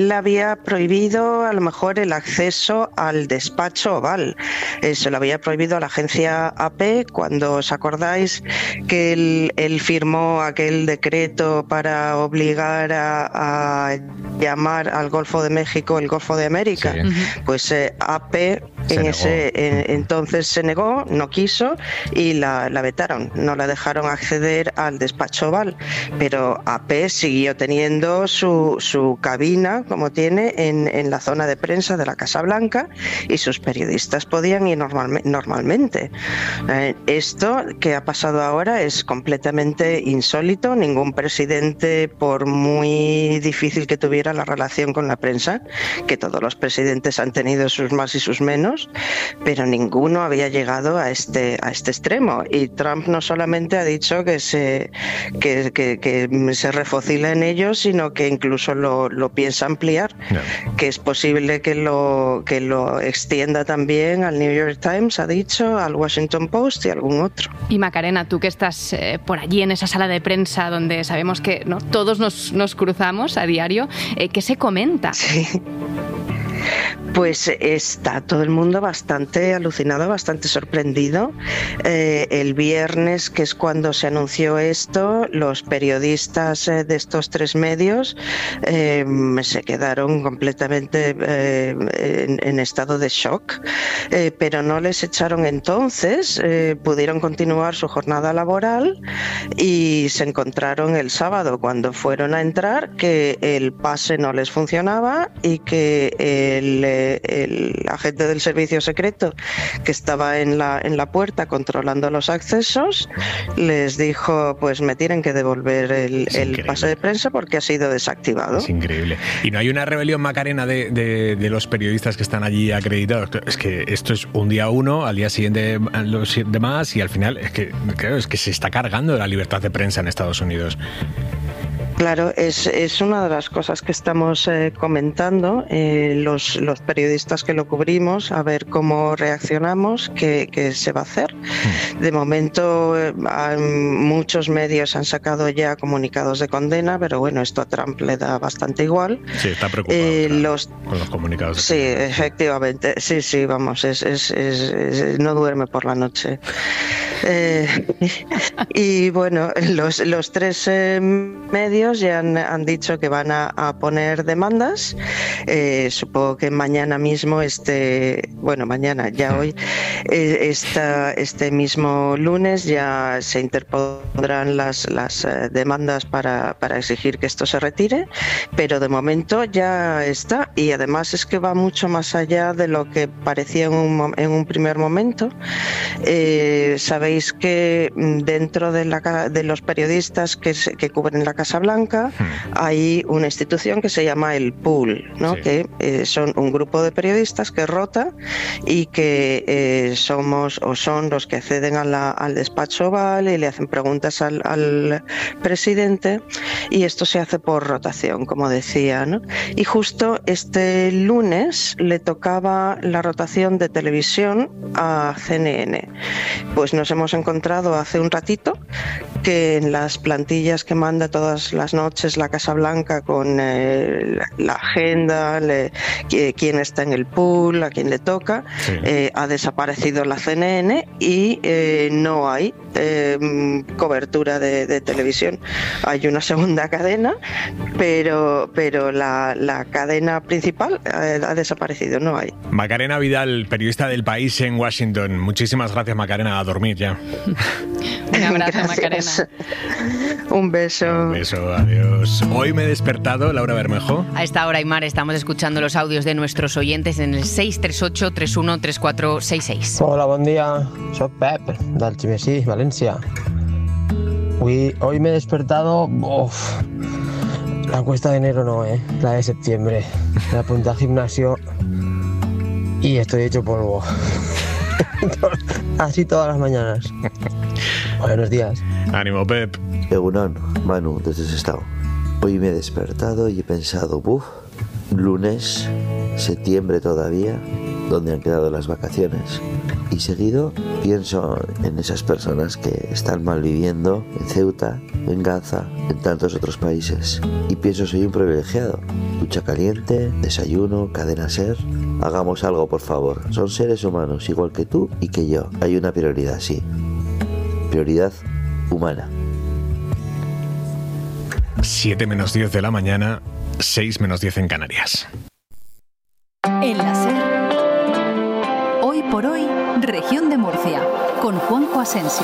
él había prohibido a lo mejor el acceso al despacho Oval. Se lo había prohibido a la agencia AP cuando os acordáis que él firmó aquel decreto para obligar a llamar al Golfo de México el Golfo de América. Sí. Pues AP entonces se negó, no quiso y la vetaron, no la dejaron acceder al despacho Oval, pero AP siguió teniendo su cabina como tiene en la zona de prensa de la Casa Blanca y sus periodistas podían ir normalmente. Esto que ha pasado ahora es completamente insólito. Ningún presidente, por muy difícil que tuviera la relación con la prensa, que todos los presidentes han tenido sus más y sus menos, pero ninguno había llegado a este extremo. Y Trump no solamente ha dicho que se refocila en ello, sino que incluso lo piensa ampliar, que es posible que lo extienda también al New York Times, ha dicho, al Washington Post y algún otro. Y Macarena, tú que estás por allí en esa sala de prensa donde sabemos que ¿no? todos nos cruzamos a diario, ¿qué se comenta? Sí. Pues está todo el mundo bastante alucinado, bastante sorprendido. El viernes, que es cuando se anunció esto, los periodistas de estos 3 medios se quedaron completamente en estado de shock, pero no les echaron entonces, pudieron continuar su jornada laboral y se encontraron el sábado cuando fueron a entrar que el pase no les funcionaba y que el agente del servicio secreto que estaba en la puerta controlando los accesos les dijo, pues me tienen que devolver el pase de prensa porque ha sido desactivado. Es increíble. ¿Y no hay una rebelión, Macarena, de los periodistas que están allí acreditados? Es que esto es un día uno, al día siguiente los demás y al final es que se está cargando la libertad de prensa en Estados Unidos. Claro, es una de las cosas que estamos comentando, los periodistas que lo cubrimos, a ver cómo reaccionamos, qué se va a hacer. De momento, muchos medios han sacado ya comunicados de condena, pero bueno, esto a Trump le da bastante igual. Sí, está preocupado con los comunicados. Sí, efectivamente. Sí, vamos, no duerme por la noche. Y bueno, los 3 medios ya han dicho que van a poner demandas. Supongo que mañana mismo, hoy, este mismo lunes ya se interpondrán las demandas para exigir que esto se retire, pero de momento ya está, y además es que va mucho más allá de lo que parecía en un primer momento. Sabéis que dentro de los periodistas que cubren la Casa Blanca hay una institución que se llama el Pool, ¿no? Sí. Que son un grupo de periodistas que rota y que son los que acceden al despacho Oval y le hacen preguntas al presidente, y esto se hace por rotación, como decía, ¿no? Y justo este lunes le tocaba la rotación de televisión a CNN. Pues nos hemos encontrado hace un ratito que en las plantillas que manda todas las noches la Casa Blanca con la agenda, quién está en el pool, a quién le toca, sí. Ha desaparecido la CNN y no hay cobertura de televisión. Hay una segunda cadena, pero la cadena principal ha desaparecido, no hay. Macarena Vidal, periodista del País en Washington. Muchísimas gracias, Macarena, a dormir ya. Un abrazo, gracias. Macarena. Un beso. Un beso, adiós. Hoy me he despertado, Laura Bermejo. A esta hora, Aimar, estamos escuchando los audios de nuestros oyentes en el 638-313466. Hola, bon dia. Soc Pep, d'Algemesí, València. Hoy me he despertado... la cuesta de enero no, la de septiembre. Me apunté al gimnasio y estoy hecho polvo. Así todas las mañanas. Buenos días. Ánimo, Pep. Egunon, Manu, desde Sestao. Hoy me he despertado y he pensado, lunes, septiembre todavía, ¿dónde han quedado las vacaciones? y seguido pienso en esas personas que están malviviendo en Ceuta, en Gaza, en tantos otros países. Y pienso, soy un privilegiado. Ducha caliente, desayuno, cadena SER. Hagamos algo, por favor. Son seres humanos, igual que tú y que yo. Hay una prioridad, sí. Prioridad humana. 7 menos 10 de la mañana, 6 menos 10 en Canarias. En la SER, hoy por hoy, Región de Murcia, con Juanjo Asensio.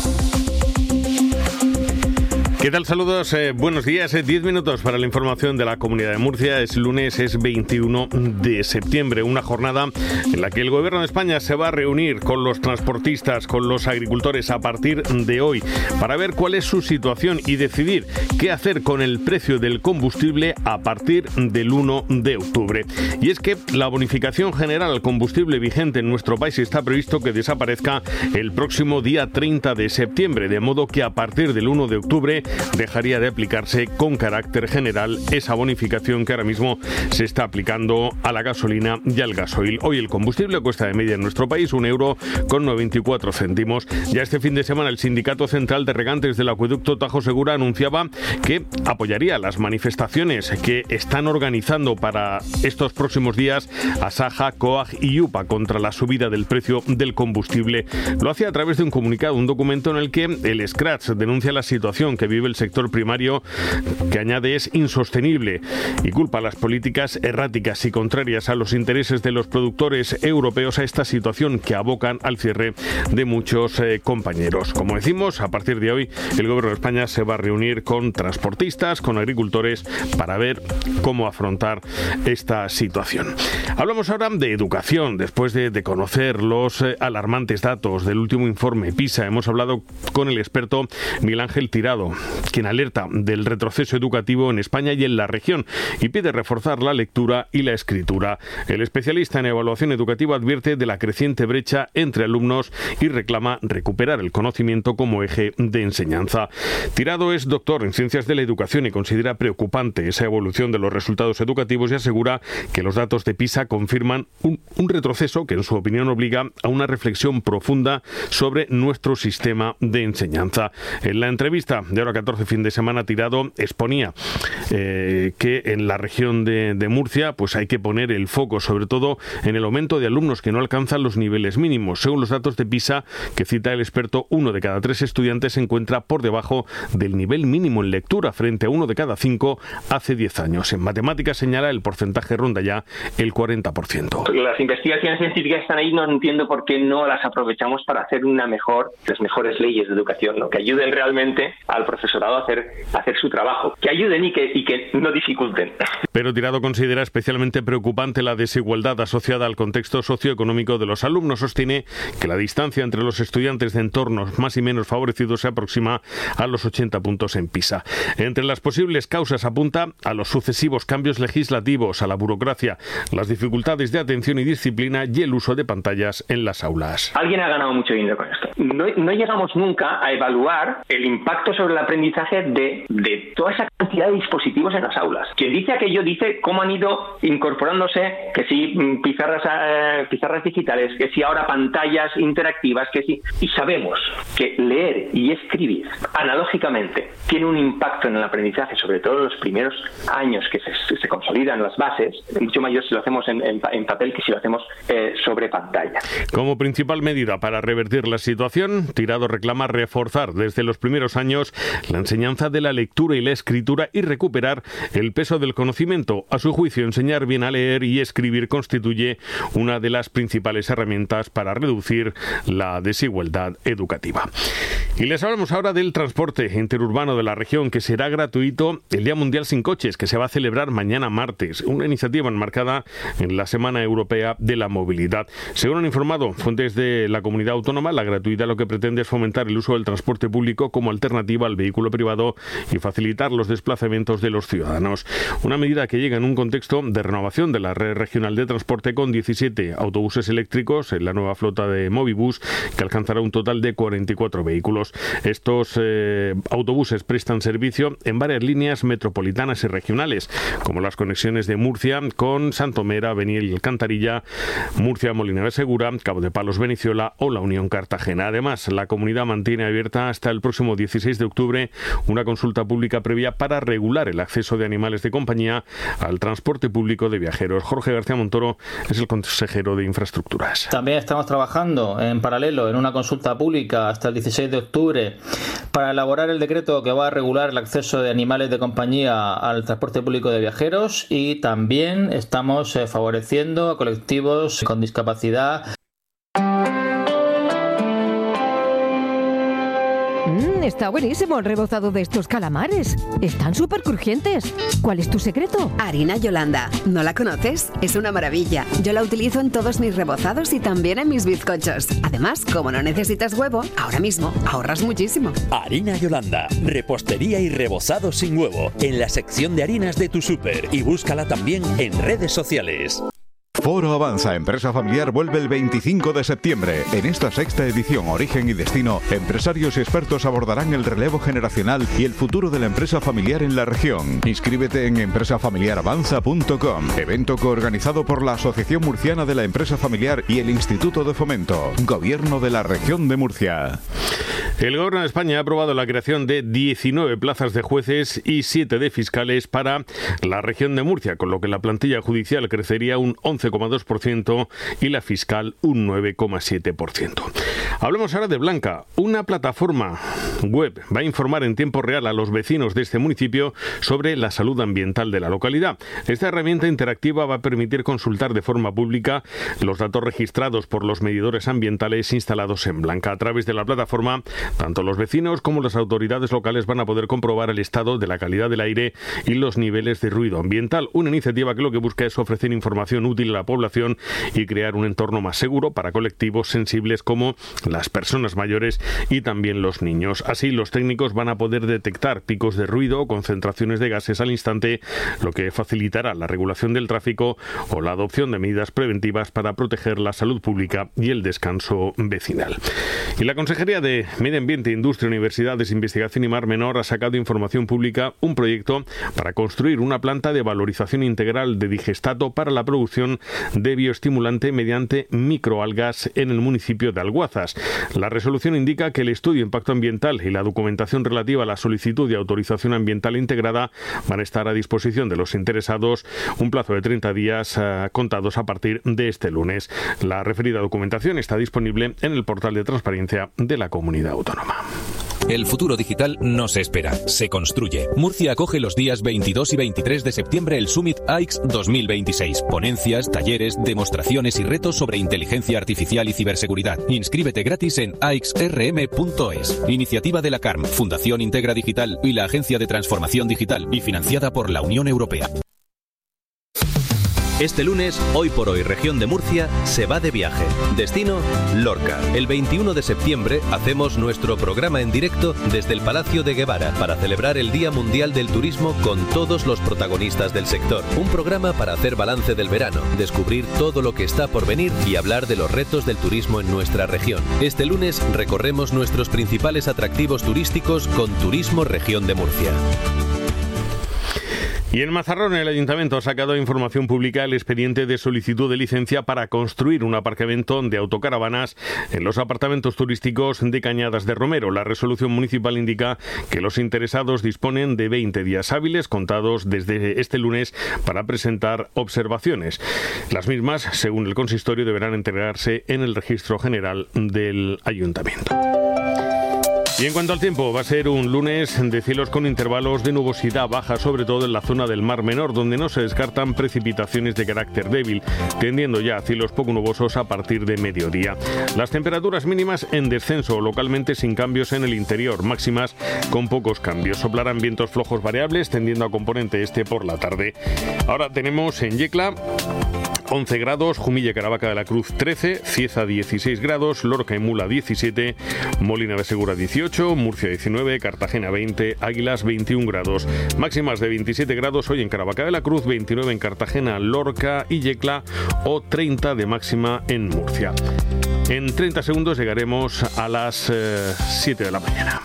¿Qué tal? Saludos, buenos días. 10 minutos para la información de la Comunidad de Murcia. Es lunes, es 21 de septiembre, una jornada en la que el Gobierno de España se va a reunir con los transportistas, con los agricultores a partir de hoy para ver cuál es su situación y decidir qué hacer con el precio del combustible a partir del 1 de octubre. Y es que la bonificación general al combustible vigente en nuestro país está previsto que desaparezca el próximo día 30 de septiembre, de modo que a partir del 1 de octubre dejaría de aplicarse con carácter general esa bonificación que ahora mismo se está aplicando a la gasolina y al gasoil. Hoy el combustible cuesta de media en nuestro país €1,94. Ya este fin de semana el Sindicato Central de Regantes del Acueducto Tajo Segura anunciaba que apoyaría las manifestaciones que están organizando para estos próximos días Asaja, COAG y UPA contra la subida del precio del combustible. Lo hacía a través de un comunicado, un documento en el que el Scratch denuncia la situación que vive el sector primario, que añade es insostenible y culpa las políticas erráticas y contrarias a los intereses de los productores europeos a esta situación que abocan al cierre de muchos compañeros. Como decimos, a partir de hoy el Gobierno de España se va a reunir con transportistas, con agricultores para ver cómo afrontar esta situación. Hablamos ahora de educación. Después de conocer los alarmantes datos del último informe PISA, hemos hablado con el experto Miguel Ángel Tirado, quien alerta del retroceso educativo en España y en la región y pide reforzar la lectura y la escritura. El especialista en evaluación educativa advierte de la creciente brecha entre alumnos y reclama recuperar el conocimiento como eje de enseñanza. Tirado es doctor en Ciencias de la Educación y considera preocupante esa evolución de los resultados educativos y asegura que los datos de PISA confirman un retroceso que en su opinión obliga a una reflexión profunda sobre nuestro sistema de enseñanza. En la entrevista de Hora 14 fin de semana, Tirado exponía que en la región de Murcia pues hay que poner el foco sobre todo en el aumento de alumnos que no alcanzan los niveles mínimos. Según los datos de PISA que cita el experto, 1 de cada 3 estudiantes se encuentra por debajo del nivel mínimo en lectura frente a 1 de cada 5 hace 10 años. En matemáticas, señala, el porcentaje ronda ya el 40%. Las investigaciones científicas están ahí, no entiendo por qué no las aprovechamos para hacer las mejores leyes de educación, ¿no? Que ayuden realmente al profesorado a hacer su trabajo, que ayuden y que no dificulten. Pero Tirado considera especialmente preocupante la desigualdad asociada al contexto socioeconómico de los alumnos. Sostiene que la distancia entre los estudiantes de entornos más y menos favorecidos se aproxima a los 80 puntos en PISA. Entre las posibles causas apunta a los sucesivos cambios legislativos, a la burocracia, las dificultades de atención y disciplina y el uso de pantallas en las aulas. Alguien ha ganado mucho dinero con esto. No llegamos nunca a evaluar el impacto sobre el aprendizaje de toda esa cantidad de dispositivos en las aulas. Quien dice aquello dice cómo han ido incorporándose, que si pizarras digitales, que si ahora pantallas interactivas, que si... Y sabemos que leer y escribir analógicamente tiene un impacto en el aprendizaje, sobre todo en los primeros años que se consolidan las bases, mucho mayor si lo hacemos en papel que si lo hacemos sobre pantalla. Como principal medida para revertir la situación, Tirado reclama reforzar desde los primeros años la enseñanza de la lectura y la escritura y recuperar el peso del conocimiento. A su juicio, enseñar bien a leer y escribir constituye una de las principales herramientas para reducir la desigualdad educativa. Y les hablamos ahora del transporte interurbano de la región, que será gratuito el Día Mundial Sin Coches, que se va a celebrar mañana martes, una iniciativa enmarcada en la Semana Europea de la Movilidad. Según han informado fuentes de la comunidad autónoma, la gratuidad lo que pretende es fomentar el uso del transporte público como alternativa al vehículo vehículo privado y facilitar los desplazamientos de los ciudadanos. Una medida que llega en un contexto de renovación de la red regional de transporte con 17 autobuses eléctricos en la nueva flota de Movibus, que alcanzará un total de 44 vehículos. Estos autobuses prestan servicio en varias líneas metropolitanas y regionales, como las conexiones de Murcia con Santomera, Beniel, Cantarilla, Murcia, Molina de Segura, Cabo de Palos, Beniciola o la Unión Cartagena. Además, la comunidad mantiene abierta hasta el próximo 16 de octubre una consulta pública previa para regular el acceso de animales de compañía al transporte público de viajeros. Jorge García Montoro es el consejero de Infraestructuras. También estamos trabajando en paralelo en una consulta pública hasta el 16 de octubre para elaborar el decreto que va a regular el acceso de animales de compañía al transporte público de viajeros, y también estamos favoreciendo a colectivos con discapacidad. Está buenísimo el rebozado de estos calamares. Están súper crujientes. ¿Cuál es tu secreto? Harina Yolanda. ¿No la conoces? Es una maravilla. Yo la utilizo en todos mis rebozados y también en mis bizcochos. Además, como no necesitas huevo, ahora mismo ahorras muchísimo. Harina Yolanda. Repostería y rebozado sin huevo. En la sección de harinas de tu súper. Y búscala también en redes sociales. Foro Avanza Empresa Familiar vuelve el 25 de septiembre. En esta sexta edición Origen y Destino, empresarios y expertos abordarán el relevo generacional y el futuro de la empresa familiar en la región. Inscríbete en empresafamiliaravanza.com. Evento coorganizado por la Asociación Murciana de la Empresa Familiar y el Instituto de Fomento. Gobierno de la Región de Murcia. El Gobierno de España ha aprobado la creación de 19 plazas de jueces y 7 de fiscales para la región de Murcia, con lo que la plantilla judicial crecería un 11,2% y la fiscal un 9,7%. Hablamos ahora de Blanca. Una plataforma web va a informar en tiempo real a los vecinos de este municipio sobre la salud ambiental de la localidad. Esta herramienta interactiva va a permitir consultar de forma pública los datos registrados por los medidores ambientales instalados en Blanca. A través de la plataforma, tanto los vecinos como las autoridades locales van a poder comprobar el estado de la calidad del aire y los niveles de ruido ambiental. Una iniciativa que lo que busca es ofrecer información útil a la población y crear un entorno más seguro para colectivos sensibles como las personas mayores y también los niños. Así, los técnicos van a poder detectar picos de ruido o concentraciones de gases al instante, lo que facilitará la regulación del tráfico o la adopción de medidas preventivas para proteger la salud pública y el descanso vecinal. Y la Consejería de Medio Ambiente, Industria, Universidades, Investigación y Mar Menor ha sacado información pública un proyecto para construir una planta de valorización integral de digestato para la producción de bioestimulante mediante microalgas en el municipio de Alguazas. La resolución indica que el estudio de impacto ambiental y la documentación relativa a la solicitud de autorización ambiental integrada van a estar a disposición de los interesados un plazo de 30 días contados a partir de este lunes. La referida documentación está disponible en el portal de transparencia de la comunidad autónoma. El futuro digital no se espera, se construye. Murcia acoge los días 22 y 23 de septiembre el Summit AIX 2026. Ponencias, talleres, demostraciones y retos sobre inteligencia artificial y ciberseguridad. Inscríbete gratis en aixrm.es. Iniciativa de la CARM, Fundación Integra Digital y la Agencia de Transformación Digital y financiada por la Unión Europea. Este lunes, Hoy por Hoy Región de Murcia se va de viaje. Destino, Lorca. El 21 de septiembre hacemos nuestro programa en directo desde el Palacio de Guevara para celebrar el Día Mundial del Turismo con todos los protagonistas del sector. Un programa para hacer balance del verano, descubrir todo lo que está por venir y hablar de los retos del turismo en nuestra región. Este lunes recorremos nuestros principales atractivos turísticos con Turismo Región de Murcia. Y en Mazarrón, el Ayuntamiento ha sacado información pública el expediente de solicitud de licencia para construir un aparcamiento de autocaravanas en los apartamentos turísticos de Cañadas de Romero. La resolución municipal indica que los interesados disponen de 20 días hábiles contados desde este lunes para presentar observaciones. Las mismas, según el consistorio, deberán entregarse en el registro general del Ayuntamiento. Y en cuanto al tiempo, va a ser un lunes de cielos con intervalos de nubosidad baja, sobre todo en la zona del Mar Menor, donde no se descartan precipitaciones de carácter débil, tendiendo ya a cielos poco nubosos a partir de mediodía. Las temperaturas mínimas en descenso, localmente sin cambios en el interior, máximas con pocos cambios. Soplarán vientos flojos variables, tendiendo a componente este por la tarde. Ahora tenemos en Yecla 11 grados, Jumilla y Caravaca de la Cruz 13, Cieza 16 grados, Lorca y Mula 17, Molina de Segura 18, Murcia 19, Cartagena 20, Águilas 21 grados. Máximas de 27 grados hoy en Caravaca de la Cruz, 29 en Cartagena, Lorca y Yecla o 30 de máxima en Murcia. En 30 segundos llegaremos a las 7 de la mañana.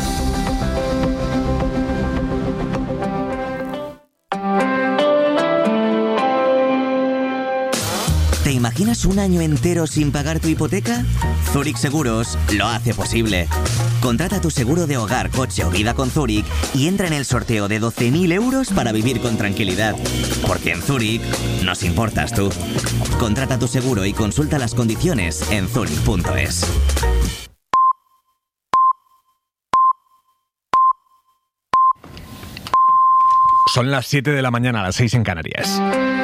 ¿Te imaginas un año entero sin pagar tu hipoteca? Zurich Seguros lo hace posible. Contrata tu seguro de hogar, coche o vida con Zurich y entra en el sorteo de 12.000 euros para vivir con tranquilidad. Porque en Zurich nos importas tú. Contrata tu seguro y consulta las condiciones en zurich.es. Son las 7 de la mañana, las 6 en Canarias.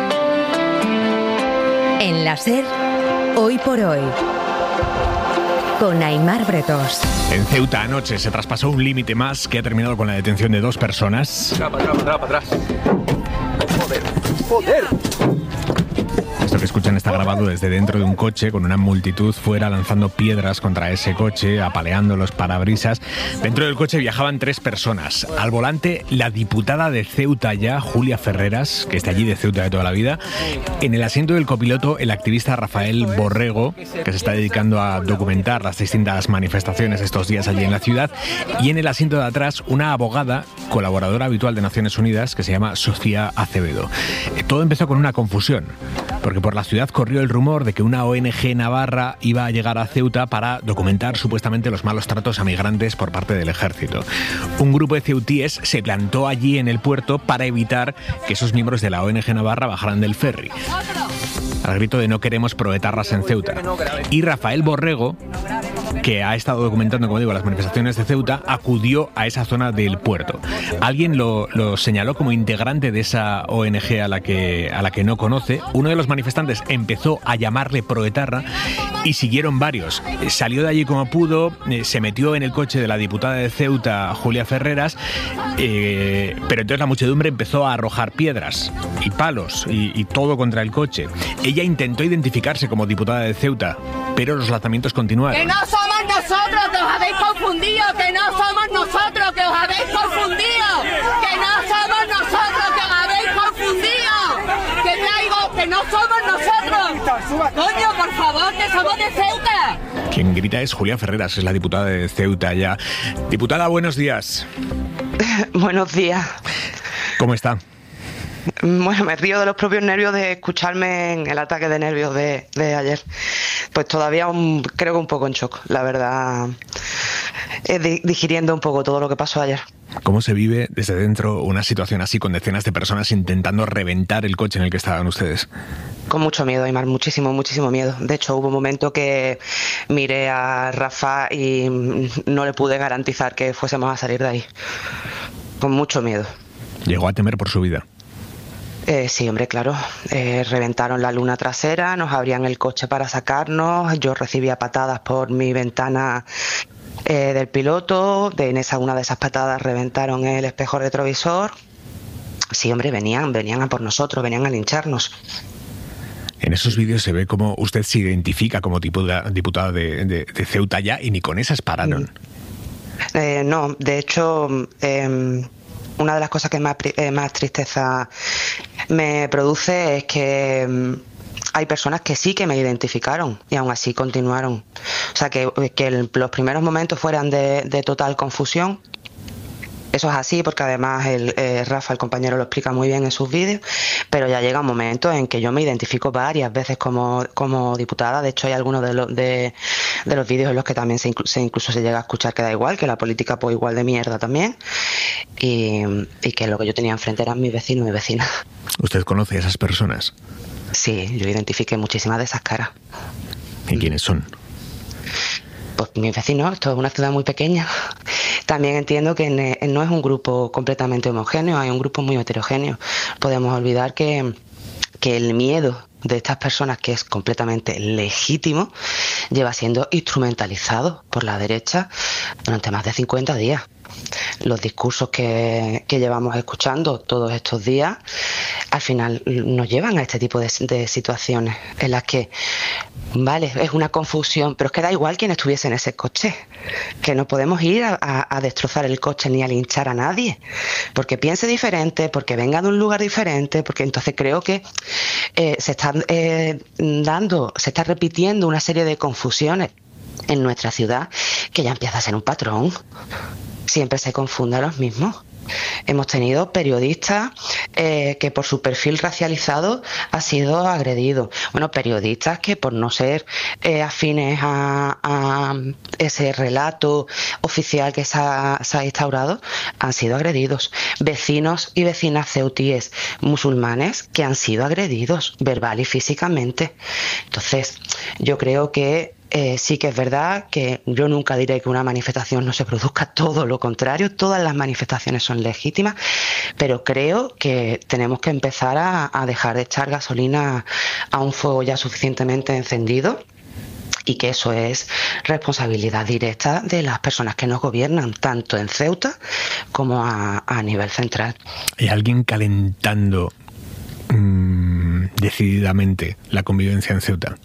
En la SER, hoy por hoy, con Aimar Bretos. En Ceuta anoche se traspasó un límite más que ha terminado con la detención de 2 personas. Para atrás. ¡Joder! Esto que escuchan está grabado desde dentro de un coche con una multitud fuera lanzando piedras contra ese coche, apaleando los parabrisas. Dentro del coche viajaban 3 personas. Al volante, la diputada de Ceuta ya, Julia Ferreras, que está allí de Ceuta de toda la vida. En el asiento del copiloto, el activista Rafael Borrego, que se está dedicando a documentar las distintas manifestaciones estos días allí en la ciudad. Y en el asiento de atrás, una abogada, colaboradora habitual de Naciones Unidas, que se llama Sofía Acevedo. Todo empezó con una confusión, porque por la ciudad corrió el rumor de que una ONG navarra iba a llegar a Ceuta para documentar supuestamente los malos tratos a migrantes por parte del ejército. Un grupo de ceutíes se plantó allí en el puerto para evitar que esos miembros de la ONG navarra bajaran del ferry, al grito de no queremos proetarras en Ceuta. Y Rafael Borrego, que ha estado documentando, como digo, las manifestaciones de Ceuta, acudió a esa zona del puerto. Alguien lo señaló como integrante de esa ONG a la que no conoce. Uno de los manifestantes empezó a llamarle proetarra y siguieron varios. Salió de allí como pudo, se metió en el coche de la diputada de Ceuta, Julia Ferreras, pero entonces la muchedumbre empezó a arrojar piedras y palos y todo contra el coche. Ella intentó identificarse como diputada de Ceuta, pero los lanzamientos continuaron. ¡Que no somos nosotros, que os habéis confundido! ¡Que no somos nosotros, que os habéis confundido! ¡Que no somos nosotros, que os habéis confundido! ¡Que traigo, que no somos nosotros! ¡Coño, por favor, que somos de Ceuta! Quien grita es Julia Ferreras, es la diputada de Ceuta ya. Diputada, buenos días. Buenos días. ¿Cómo está? Bueno, me río de los propios nervios de escucharme en el ataque de nervios de ayer. Pues todavía creo que un poco en shock, la verdad, digiriendo un poco todo lo que pasó ayer. ¿Cómo se vive desde dentro una situación así con decenas de personas intentando reventar el coche en el que estaban ustedes? Con mucho miedo, Aimar, muchísimo miedo. De hecho, hubo un momento que miré a Rafa y no le pude garantizar que fuésemos a salir de ahí. Con mucho miedo. ¿Llegó a temer por su vida? Sí, hombre, claro. Reventaron la luna trasera, nos abrían el coche para sacarnos, yo recibía patadas por mi ventana del piloto, en una de esas patadas reventaron el espejo retrovisor. Sí, hombre, venían a por nosotros, venían a lincharnos. En esos vídeos se ve cómo usted se identifica como diputada de Ceuta ya y ni con esas pararon. No, de hecho, una de las cosas que más tristeza me produce es que hay personas que sí que me identificaron y aún así continuaron. O sea, que los primeros momentos fueran de total confusión. Eso es así porque además Rafa, el compañero, lo explica muy bien en sus vídeos, pero ya llega un momento en que yo me identifico varias veces como diputada. De hecho, hay algunos de los vídeos en los que también incluso se llega a escuchar que da igual, que la política pues igual de mierda también, y que lo que yo tenía enfrente eran mis vecinos y vecinas. ¿Usted conoce a esas personas? Sí, yo identifiqué muchísimas de esas caras. ¿Y quiénes son? Pues mis vecinos, esto es una ciudad muy pequeña. También entiendo que no es un grupo completamente homogéneo, hay un grupo muy heterogéneo. Podemos olvidar que el miedo de estas personas, que es completamente legítimo, lleva siendo instrumentalizado por la derecha durante más de 50 días. los discursos que llevamos escuchando todos estos días al final nos llevan a este tipo de situaciones en las que, vale, es una confusión, pero es que da igual quién estuviese en ese coche, que no podemos ir a destrozar el coche ni a linchar a nadie, porque piense diferente, porque venga de un lugar diferente, porque entonces creo que se está repitiendo una serie de confusiones en nuestra ciudad que ya empieza a ser un patrón. Siempre se confunde a los mismos. Hemos tenido periodistas que por su perfil racializado ha sido agredido. Bueno, periodistas que por no ser afines a ese relato oficial que se ha instaurado han sido agredidos. Vecinos y vecinas ceutíes musulmanes que han sido agredidos verbal y físicamente. Entonces, yo creo que sí que es verdad que yo nunca diré que una manifestación no se produzca, todo lo contrario, todas las manifestaciones son legítimas, pero creo que tenemos que empezar a dejar de echar gasolina a un fuego ya suficientemente encendido y que eso es responsabilidad directa de las personas que nos gobiernan, tanto en Ceuta como a nivel central. ¿Hay alguien calentando decididamente la convivencia en Ceuta?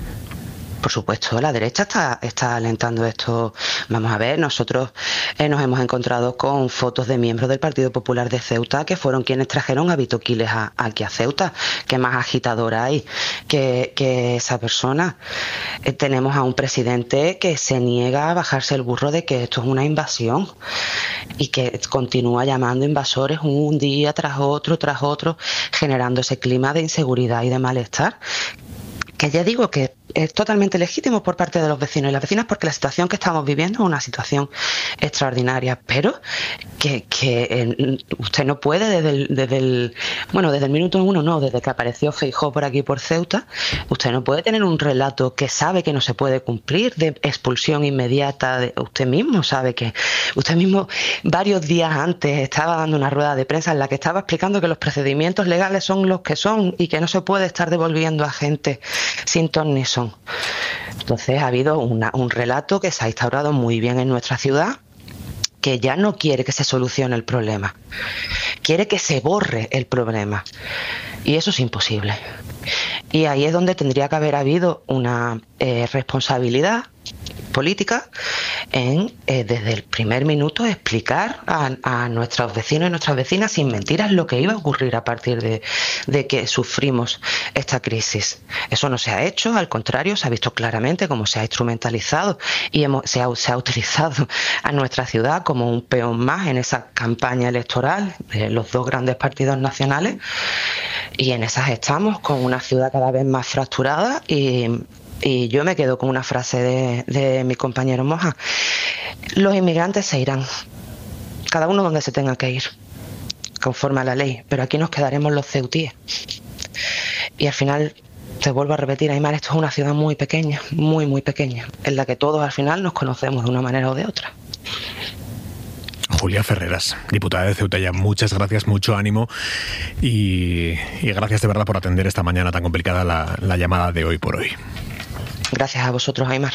Por supuesto, la derecha está alentando esto. Vamos a ver, nosotros nos hemos encontrado con fotos de miembros del Partido Popular de Ceuta que fueron quienes trajeron a Vito Quiles aquí a Ceuta. ¿Qué más agitadora hay que esa persona? Tenemos a un presidente que se niega a bajarse el burro de que esto es una invasión y que continúa llamando invasores un día tras otro, generando ese clima de inseguridad y de malestar. Que ya digo que es totalmente legítimo por parte de los vecinos y las vecinas, porque la situación que estamos viviendo es una situación extraordinaria, pero que usted no puede desde el minuto uno, no, desde que apareció Feijóo por aquí por Ceuta, usted no puede tener un relato que sabe que no se puede cumplir, de expulsión inmediata. Usted mismo sabe que, usted mismo varios días antes estaba dando una rueda de prensa en la que estaba explicando que los procedimientos legales son los que son y que no se puede estar devolviendo a gente sin ton ni son. Entonces ha habido un relato que se ha instaurado muy bien en nuestra ciudad, que ya no quiere que se solucione el problema, quiere que se borre el problema, y eso es imposible. Y ahí es donde tendría que haber habido una responsabilidad política en desde el primer minuto explicar a nuestros vecinos y nuestras vecinas sin mentiras lo que iba a ocurrir a partir de que sufrimos esta crisis. Eso no se ha hecho, al contrario, se ha visto claramente cómo se ha instrumentalizado y se ha utilizado a nuestra ciudad como un peón más en esa campaña electoral de los dos grandes partidos nacionales, y en esas estamos, con una ciudad cada vez más fracturada. Y yo me quedo con una frase de mi compañero Moja: los inmigrantes se irán, cada uno donde se tenga que ir, conforme a la ley, pero aquí nos quedaremos los ceutíes. Y al final, te vuelvo a repetir, Aymar, esto es una ciudad muy pequeña, muy, muy pequeña, en la que todos al final nos conocemos de una manera o de otra. Julia Ferreras, diputada de Ceuta, ya muchas gracias, mucho ánimo y gracias de verdad por atender esta mañana tan complicada la llamada de Hoy por Hoy. Gracias a vosotros, Aymar.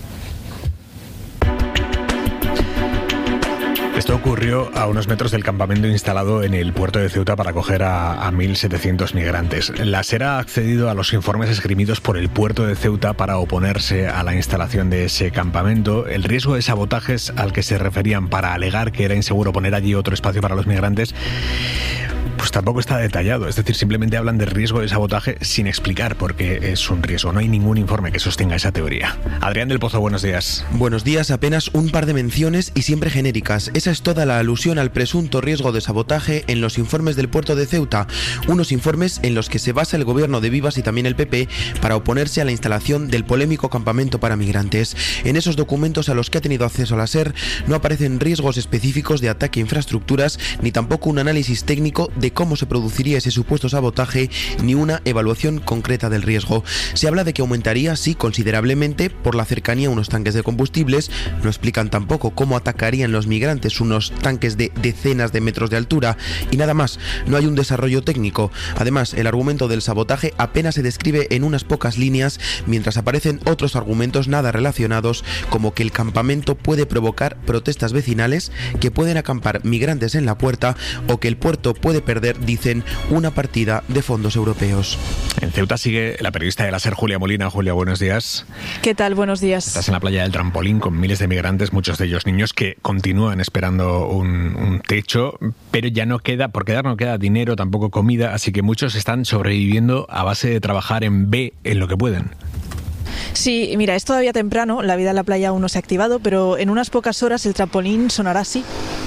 Esto ocurrió a unos metros del campamento instalado en el puerto de Ceuta para acoger a 1.700 migrantes. La SER ha accedido a los informes esgrimidos por el puerto de Ceuta para oponerse a la instalación de ese campamento. El riesgo de sabotajes al que se referían para alegar que era inseguro poner allí otro espacio para los migrantes, pues tampoco está detallado. Es decir, simplemente hablan de riesgo de sabotaje sin explicar por qué es un riesgo. No hay ningún informe que sostenga esa teoría. Adrián del Pozo, buenos días. Buenos días, apenas un par de menciones y siempre genéricas. Esa es toda la alusión al presunto riesgo de sabotaje en los informes del puerto de Ceuta. Unos informes en los que se basa el gobierno de Vivas y también el PP para oponerse a la instalación del polémico campamento para migrantes. En esos documentos a los que ha tenido acceso la SER no aparecen riesgos específicos de ataque a infraestructuras ni tampoco un análisis técnico de de cómo se produciría ese supuesto sabotaje ni una evaluación concreta del riesgo. Se habla de que aumentaría, sí, considerablemente por la cercanía a unos tanques de combustibles. No explican tampoco cómo atacarían los migrantes unos tanques de decenas de metros de altura y nada más. No hay un desarrollo técnico. Además, el argumento del sabotaje apenas se describe en unas pocas líneas, mientras aparecen otros argumentos nada relacionados, como que el campamento puede provocar protestas vecinales, que pueden acampar migrantes en la puerta o que el puerto puede perder, dicen, una partida de fondos europeos. En Ceuta sigue la periodista de la SER, Julia Molina. Julia, buenos días. ¿Qué tal? Buenos días. Estás en la playa del Trampolín con miles de migrantes, muchos de ellos niños, que continúan esperando un techo, pero ya no queda, por quedar no queda dinero, tampoco comida, así que muchos están sobreviviendo a base de trabajar en lo que pueden. Sí, mira, es todavía temprano, la vida en la playa aún no se ha activado, pero en unas pocas horas el trampolín sonará así.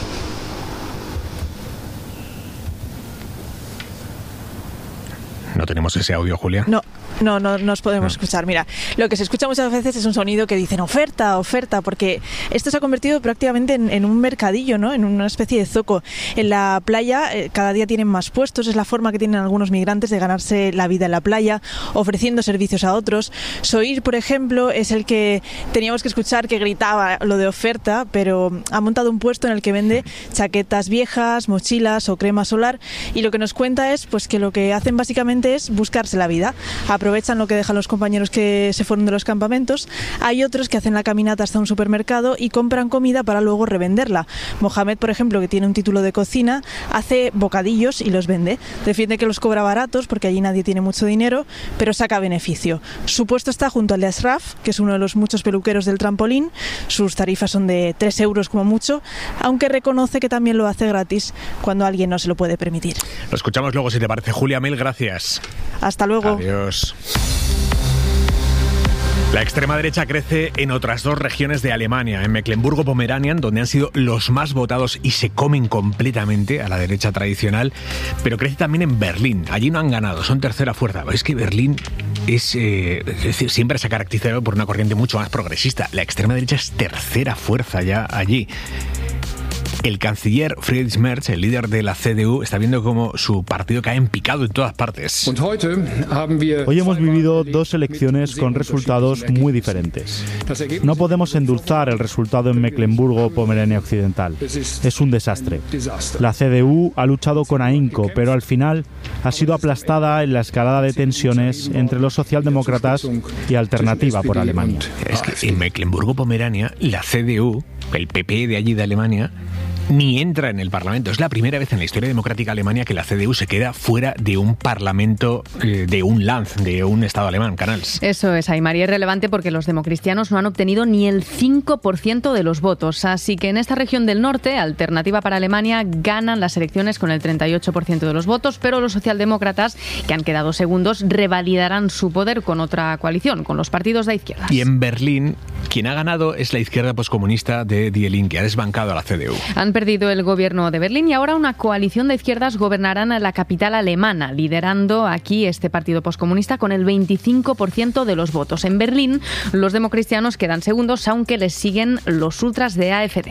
¿No tenemos ese audio, Julia? No nos podemos escuchar. Mira, lo que se escucha muchas veces es un sonido que dicen oferta, porque esto se ha convertido prácticamente en un mercadillo, ¿no? En una especie de zoco. En la playa cada día tienen más puestos, es la forma que tienen algunos migrantes de ganarse la vida en la playa, ofreciendo servicios a otros. Soir, por ejemplo, es el que teníamos que escuchar que gritaba lo de oferta, pero ha montado un puesto en el que vende chaquetas viejas, mochilas o crema solar, y lo que nos cuenta es pues que lo que hacen básicamente es buscarse la vida. Aprovechan lo que dejan los compañeros que se fueron de los campamentos. Hay otros que hacen la caminata hasta un supermercado y compran comida para luego revenderla. Mohamed, por ejemplo, que tiene un título de cocina, hace bocadillos y los vende. Defiende que los cobra baratos porque allí nadie tiene mucho dinero, pero saca beneficio. Su puesto está junto al de Ashraf, que es uno de los muchos peluqueros del Trampolín. Sus tarifas son de 3 euros como mucho, aunque reconoce que también lo hace gratis cuando alguien no se lo puede permitir. Lo escuchamos luego, si te parece. Julia, mil gracias. Hasta luego. Adiós. La extrema derecha crece en otras dos regiones de Alemania, en Mecklemburgo-Pomerania, donde han sido los más votados y se comen completamente a la derecha tradicional, pero crece también en Berlín. Allí no han ganado, son tercera fuerza. Es que Berlín es decir, siempre se ha caracterizado por una corriente mucho más progresista. La extrema derecha es tercera fuerza ya allí. El canciller Friedrich Merz, el líder de la CDU, está viendo cómo su partido cae en picado en todas partes. Hoy hemos vivido dos elecciones con resultados muy diferentes. No podemos endulzar el resultado en Mecklemburgo-Pomerania Occidental. Es un desastre. La CDU ha luchado con ahínco, pero al final ha sido aplastada en la escalada de tensiones entre los socialdemócratas y Alternativa por Alemania. Es que en Mecklemburgo-Pomerania, la CDU, el PP de allí de Alemania, ni entra en el Parlamento. Es la primera vez en la historia democrática alemana que la CDU se queda fuera de un Parlamento, de un Land, de un Estado alemán, Canals. Eso es, Aymar, y es relevante porque los democristianos no han obtenido ni el 5% de los votos. Así que en esta región del norte, Alternativa para Alemania ganan las elecciones con el 38% de los votos, pero los socialdemócratas, que han quedado segundos, revalidarán su poder con otra coalición, con los partidos de izquierdas. Y en Berlín, quien ha ganado es la izquierda poscomunista de Die Linke, ha desbancado a la CDU. Han perdido el gobierno de Berlín y ahora una coalición de izquierdas gobernarán a la capital alemana, liderando aquí este partido poscomunista con el 25% de los votos. En Berlín, los democristianos quedan segundos, aunque les siguen los ultras de AfD.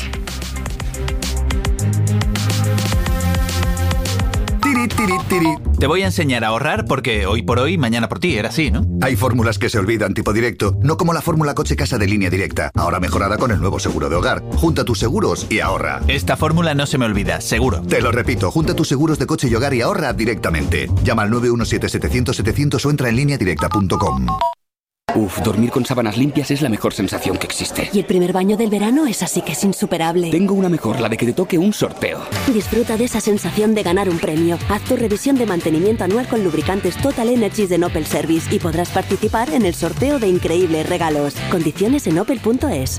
Te voy a enseñar a ahorrar porque hoy por hoy, mañana por ti, era así, ¿no? Hay fórmulas que se olvidan tipo directo, no como la fórmula coche-casa de Línea Directa, ahora mejorada con el nuevo seguro de hogar. Junta tus seguros y ahorra. Esta fórmula no se me olvida, seguro. Te lo repito, junta tus seguros de coche y hogar y ahorra directamente. Llama al 917-700-700 o entra en lineadirecta.com. Uf, dormir con sábanas limpias es la mejor sensación que existe. Y el primer baño del verano es así que es insuperable. Tengo una mejor, la de que te toque un sorteo. Disfruta de esa sensación de ganar un premio. Haz tu revisión de mantenimiento anual con lubricantes Total Energies de Opel Service y podrás participar en el sorteo de increíbles regalos. Condiciones en opel.es.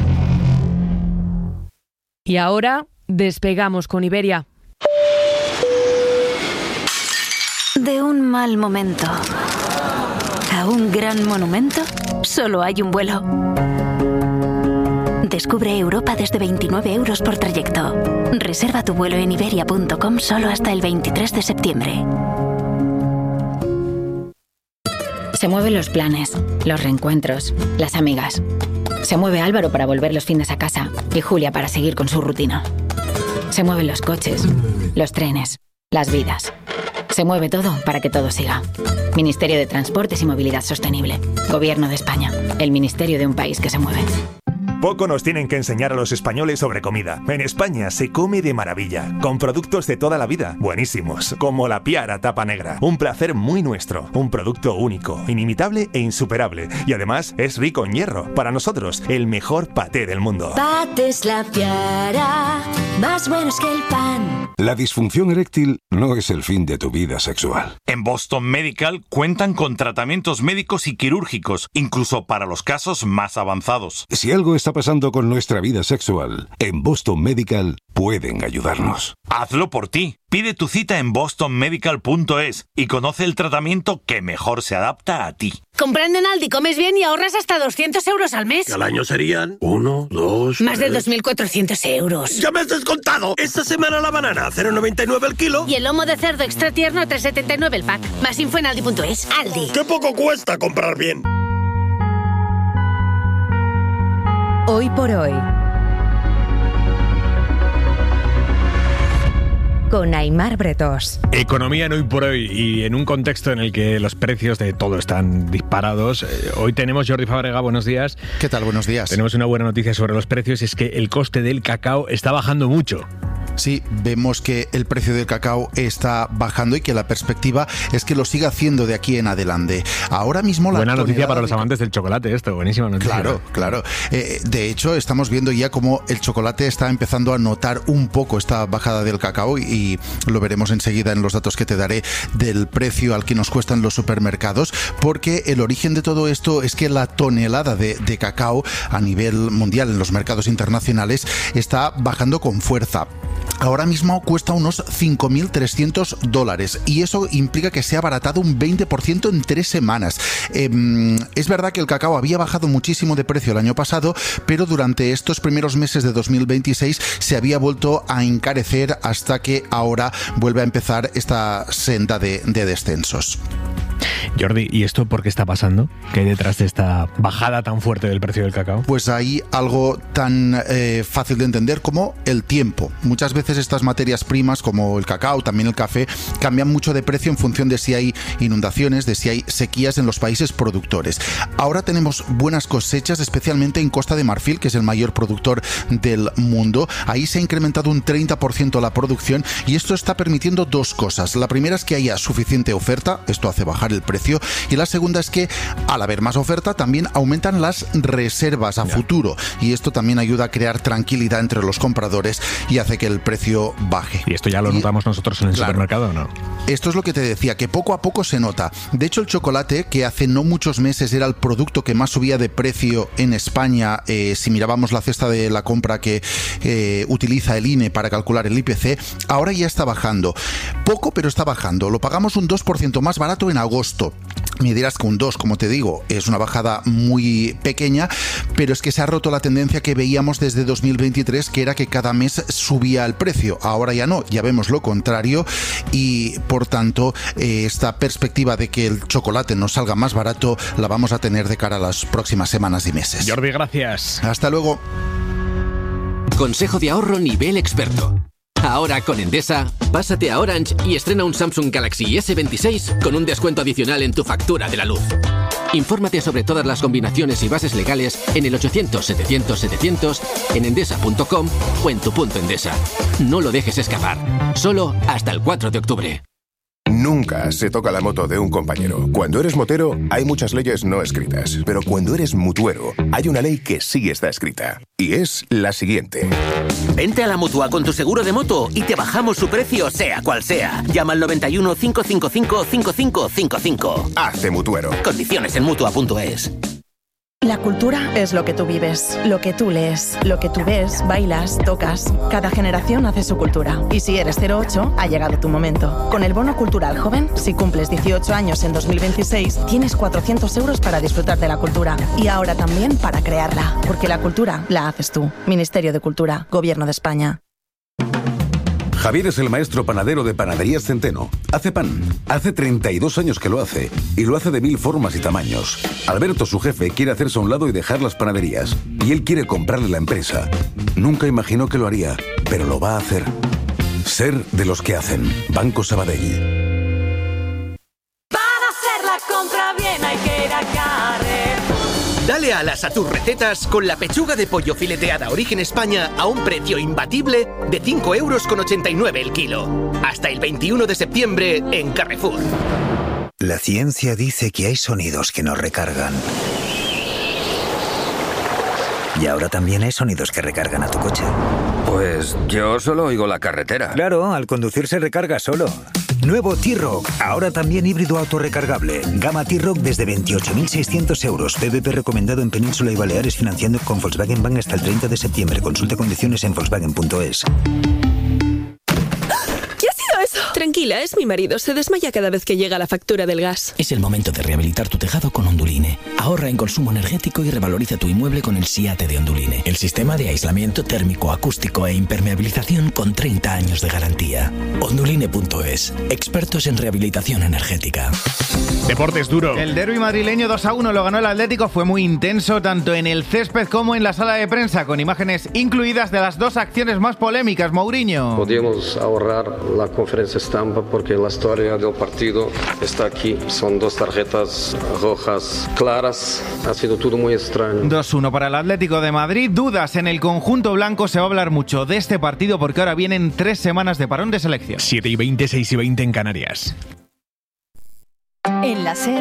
Y ahora despegamos con Iberia. De un mal momento a un gran monumento, solo hay un vuelo. Descubre Europa desde 29 euros por trayecto. Reserva tu vuelo en iberia.com solo hasta el 23 de septiembre. Se mueven los planes, los reencuentros, las amigas. Se mueve Álvaro para volver los fines a casa y Julia para seguir con su rutina. Se mueven los coches, los trenes, las vidas. Se mueve todo para que todo siga. Ministerio de Transportes y Movilidad Sostenible. Gobierno de España. El ministerio de un país que se mueve. Poco nos tienen que enseñar a los españoles sobre comida. En España se come de maravilla, con productos de toda la vida, buenísimos, como la Piara Tapa Negra. Un placer muy nuestro, un producto único, inimitable e insuperable. Y además es rico en hierro. Para nosotros, el mejor paté del mundo. Patés La Piara, más buenos que el pan. La disfunción eréctil no es el fin de tu vida sexual. En Boston Medical cuentan con tratamientos médicos y quirúrgicos, incluso para los casos más avanzados. Si algo está pasando con nuestra vida sexual, en Boston Medical pueden ayudarnos. Hazlo por ti. Pide tu cita en bostonmedical.es y conoce el tratamiento que mejor se adapta a ti. Comprando en Aldi comes bien y ahorras hasta 200 euros al mes. Al año serían 1, 2... Más de 2.400 euros. ¡Ya me has descontado! Esta semana la banana, 0,99 el kilo. Y el lomo de cerdo extra tierno, 3,79 el pack. Más info en aldi.es. Aldi. ¡Qué poco cuesta comprar bien! Hoy por hoy. Con Aimar Bretós. Economía en Hoy por Hoy, y en un contexto en el que los precios de todo están disparados. Hoy tenemos, Jordi Fábrega, buenos días. ¿Qué tal? Buenos días. Tenemos una buena noticia sobre los precios, y es que el coste del cacao está bajando mucho. Sí, vemos que el precio del cacao está bajando y que la perspectiva es que lo siga haciendo de aquí en adelante. Ahora mismo la buena noticia para los amantes del chocolate, esto, buenísima noticia. Claro. De hecho, estamos viendo ya cómo el chocolate está empezando a notar un poco esta bajada del cacao, y lo veremos enseguida en los datos que te daré del precio al que nos cuestan los supermercados, porque el origen de todo esto es que la tonelada de cacao a nivel mundial en los mercados internacionales está bajando con fuerza. Ahora mismo cuesta unos $5.300 y eso implica que se ha abaratado un 20% en 3 semanas. Es verdad que el cacao había bajado muchísimo de precio el año pasado, pero durante estos primeros meses de 2026 se había vuelto a encarecer hasta que ahora vuelve a empezar esta senda de descensos. Jordi, ¿y esto por qué está pasando? ¿Qué hay detrás de esta bajada tan fuerte del precio del cacao? Pues hay algo tan fácil de entender como el tiempo. Muchas veces estas materias primas, como el cacao, también el café, cambian mucho de precio en función de si hay inundaciones, de si hay sequías en los países productores. Ahora tenemos buenas cosechas, especialmente en Costa de Marfil, que es el mayor productor del mundo. Ahí se ha incrementado un 30% la producción, y esto está permitiendo dos cosas. La primera es que haya suficiente oferta, esto hace bajar el precio, y la segunda es que al haber más oferta también aumentan las reservas a futuro, y esto también ayuda a crear tranquilidad entre los compradores y hace que el precio baje. ¿Y esto ya lo notamos nosotros en el supermercado o no? Esto es lo que te decía, que poco a poco se nota. De hecho, el chocolate, que hace no muchos meses era el producto que más subía de precio en España, si mirábamos la cesta de la compra que utiliza el INE para calcular el IPC, ahora ya está bajando. Poco, pero está bajando. Lo pagamos un 2% más barato en agosto. Me dirás que un 2, como te digo, es una bajada muy pequeña, pero es que se ha roto la tendencia que veíamos desde 2023, que era que cada mes subía el precio. Ahora ya no, ya vemos lo contrario, y por tanto esta perspectiva de que el chocolate nos salga más barato la vamos a tener de cara a las próximas semanas y meses. Jordi, gracias. Hasta luego. Consejo de ahorro nivel experto. Ahora con Endesa, pásate a Orange y estrena un Samsung Galaxy S26 con un descuento adicional en tu factura de la luz. Infórmate sobre todas las combinaciones y bases legales en el 800-700-700, en endesa.com o en tu punto Endesa. No lo dejes escapar. Solo hasta el 4 de octubre. Nunca se toca la moto de un compañero. Cuando eres motero, hay muchas leyes no escritas. Pero cuando eres mutuero, hay una ley que sí está escrita. Y es la siguiente. Vente a la Mutua con tu seguro de moto y te bajamos su precio, sea cual sea. Llama al 91 555 5555. Hazte mutuero. Condiciones en Mutua.es. La cultura es lo que tú vives, lo que tú lees, lo que tú ves, bailas, tocas. Cada generación hace su cultura. Y si eres 08, ha llegado tu momento. Con el Bono Cultural Joven, si cumples 18 años en 2026, tienes 400 euros para disfrutar de la cultura. Y ahora también para crearla. Porque la cultura la haces tú. Ministerio de Cultura, Gobierno de España. Javier es el maestro panadero de Panaderías Centeno. Hace pan. Hace 32 años que lo hace. Y lo hace de 1000 formas y tamaños. Alberto, su jefe, quiere hacerse a un lado y dejar las panaderías. Y él quiere comprarle la empresa. Nunca imaginó que lo haría, pero lo va a hacer. Ser de los que hacen. Banco Sabadell. Para hacer la compra bien hay que ir a Carrefour. Dale alas a tus recetas con la pechuga de pollo fileteada Origen España a un precio imbatible de 5,89 € el kilo. Hasta el 21 de septiembre en Carrefour. La ciencia dice que hay sonidos que nos recargan. Y ahora también hay sonidos que recargan a tu coche. Pues yo solo oigo la carretera. Claro, al conducir se recarga solo. Nuevo T-Roc, ahora también híbrido autorrecargable. Gama T-Roc desde 28.600 €. PVP recomendado en Península y Baleares, financiando con Volkswagen Bank hasta el 30 de septiembre. Consulta condiciones en Volkswagen.es. ¿Qué ha sido eso? Tranquila, es mi marido. Se desmaya cada vez que llega la factura del gas. Es el momento de rehabilitar tu tejado con Onduline. Ahorra en consumo energético y revaloriza tu inmueble con el SIATE de Onduline. El sistema de aislamiento térmico, acústico e impermeabilización con 30 años de garantía. Onduline.es. Expertos en rehabilitación energética. Deportes duro. El derbi madrileño 2-1 lo ganó el Atlético. Fue muy intenso tanto en el césped como en la sala de prensa, con imágenes incluidas de las dos acciones más polémicas. Mourinho. Podíamos ahorrar la conferencia estampa porque la historia del partido está aquí. Son dos tarjetas rojas claras. Ha sido todo muy extraño. 2-1 para el Atlético de Madrid. Dudas en el conjunto blanco. Se va a hablar mucho de este partido porque ahora vienen 3 semanas de parón de selección. 7:20, 6:20 en Canarias. En la SER,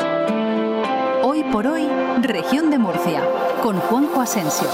hoy por hoy, Región de Murcia, con Juanjo Asensio.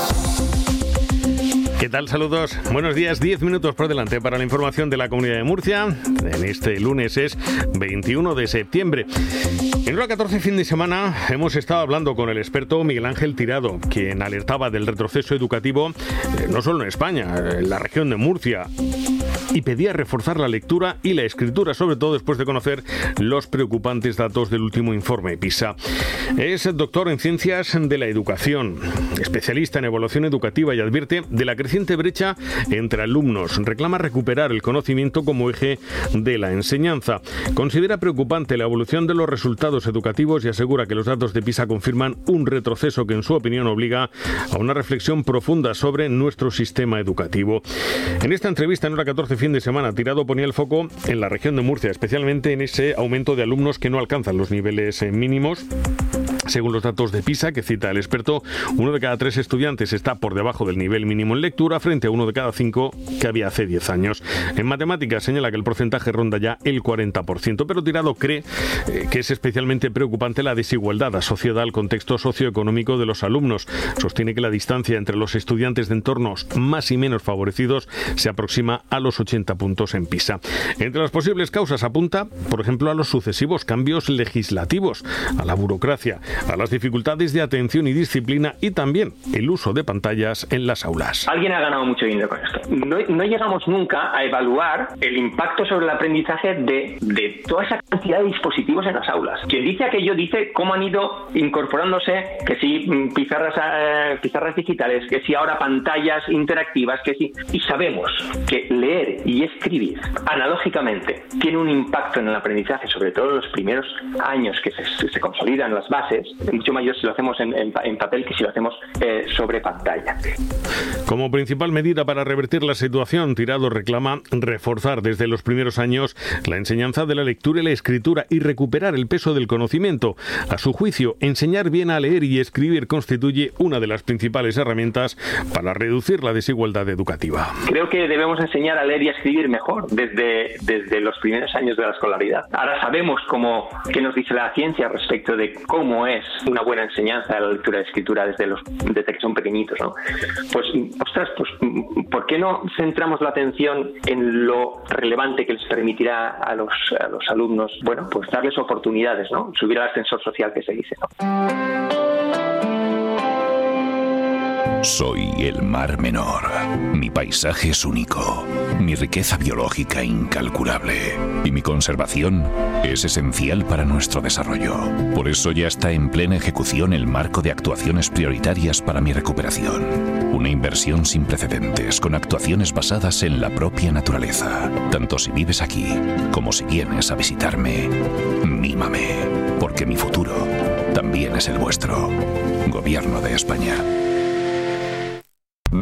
¿Qué tal? Saludos. Buenos días. 10 minutos por delante para la información de la Comunidad de Murcia. En este lunes es 21 de septiembre. En Hora 14, fin de semana, hemos estado hablando con el experto Miguel Ángel Tirado, quien alertaba del retroceso educativo, no solo en España, en la región de Murcia, y pedía reforzar la lectura y la escritura, sobre todo después de conocer los preocupantes datos del último informe PISA. Es doctor en Ciencias de la Educación, especialista en evaluación educativa y advierte de la creciente brecha entre alumnos. Reclama recuperar el conocimiento como eje de la enseñanza. Considera preocupante la evolución de los resultados educativos y asegura que los datos de PISA confirman un retroceso que, en su opinión, obliga a una reflexión profunda sobre nuestro sistema educativo. En esta entrevista en Hora 14, fin de semana, Tirado ponía el foco en la región de Murcia, especialmente en ese aumento de alumnos que no alcanzan los niveles mínimos. Según los datos de PISA que cita el experto, 1 de cada 3 estudiantes está por debajo del nivel mínimo en lectura, frente a 1 de cada 5 que había hace 10 años. En matemáticas señala que el porcentaje ronda ya el 40%, pero Tirado cree que es especialmente preocupante la desigualdad asociada al contexto socioeconómico de los alumnos. Sostiene que la distancia entre los estudiantes de entornos más y menos favorecidos se aproxima a los 80 puntos en PISA. Entre las posibles causas apunta, por ejemplo, a los sucesivos cambios legislativos, a la burocracia, a las dificultades de atención y disciplina y también el uso de pantallas en las aulas. Alguien ha ganado mucho dinero con esto. No llegamos nunca a evaluar el impacto sobre el aprendizaje de toda esa cantidad de dispositivos en las aulas. Quien dice aquello dice cómo han ido incorporándose, que si pizarras digitales, que si ahora pantallas interactivas, que si... Y sabemos que leer y escribir analógicamente tiene un impacto en el aprendizaje, sobre todo en los primeros años que se consolidan las bases, mucho mayor si lo hacemos en papel que si lo hacemos sobre pantalla. Como principal medida para revertir la situación, Tirado reclama reforzar desde los primeros años la enseñanza de la lectura y la escritura y recuperar el peso del conocimiento. A su juicio, enseñar bien a leer y escribir constituye una de las principales herramientas para reducir la desigualdad educativa. Creo que debemos enseñar a leer y a escribir mejor desde los primeros años de la escolaridad. Ahora sabemos qué nos dice la ciencia respecto de cómo es una buena enseñanza de la lectura y escritura desde que son pequeñitos, ¿no? Pues, ¿por qué no centramos la atención en lo relevante que les permitirá a los alumnos, bueno, pues darles oportunidades, ¿no? Subir al ascensor social que se dice, ¿no? Soy el Mar Menor. Mi paisaje es único, mi riqueza biológica incalculable y mi conservación es esencial para nuestro desarrollo. Por eso ya está en plena ejecución el marco de actuaciones prioritarias para mi recuperación. Una inversión sin precedentes con actuaciones basadas en la propia naturaleza. Tanto si vives aquí como si vienes a visitarme, mímame, porque mi futuro también es el vuestro. Gobierno de España.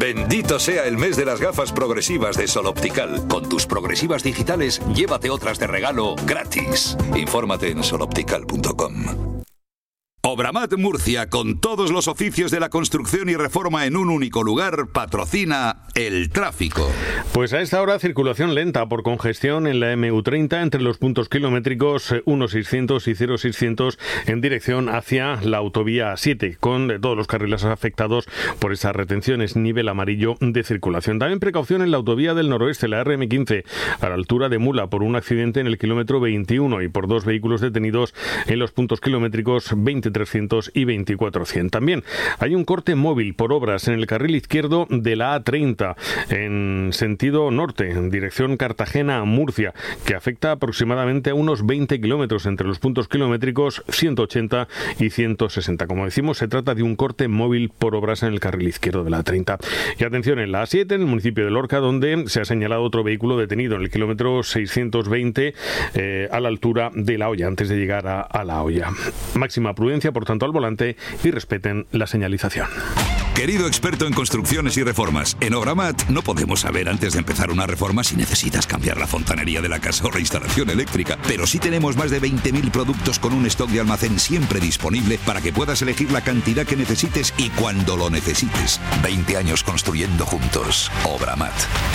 Bendito sea el mes de las gafas progresivas de Sol Optical. Con tus progresivas digitales, llévate otras de regalo gratis. Infórmate en soloptical.com. Obramat Murcia, con todos los oficios de la construcción y reforma en un único lugar, patrocina el tráfico. Pues a esta hora circulación lenta por congestión en la MU30 entre los puntos kilométricos 1600 y 0600 en dirección hacia la autovía 7, con todos los carriles afectados por esas retenciones, nivel amarillo de circulación. También precaución en la autovía del noroeste, la RM15, a la altura de Mula, por un accidente en el kilómetro 21 y por 2 vehículos detenidos en los puntos kilométricos 2300 y 2400. También hay un corte móvil por obras en el carril izquierdo de la A30 en sentido norte, en dirección Cartagena a Murcia, que afecta aproximadamente a unos 20 kilómetros entre los puntos kilométricos 180 y 160. Como decimos, se trata de un corte móvil por obras en el carril izquierdo de la A30. Y atención, en la A7, en el municipio de Lorca, donde se ha señalado otro vehículo detenido en el kilómetro 620 a la altura de La Hoya, antes de llegar a La Hoya. Máxima prudencia, por tanto, al volante y respeten la señalización. Querido experto en construcciones y reformas, en Obramat no podemos saber antes de empezar una reforma si necesitas cambiar la fontanería de la casa o la instalación eléctrica, pero sí tenemos más de 20.000 productos con un stock de almacén siempre disponible para que puedas elegir la cantidad que necesites y cuando lo necesites. 20 años construyendo juntos. Obramat.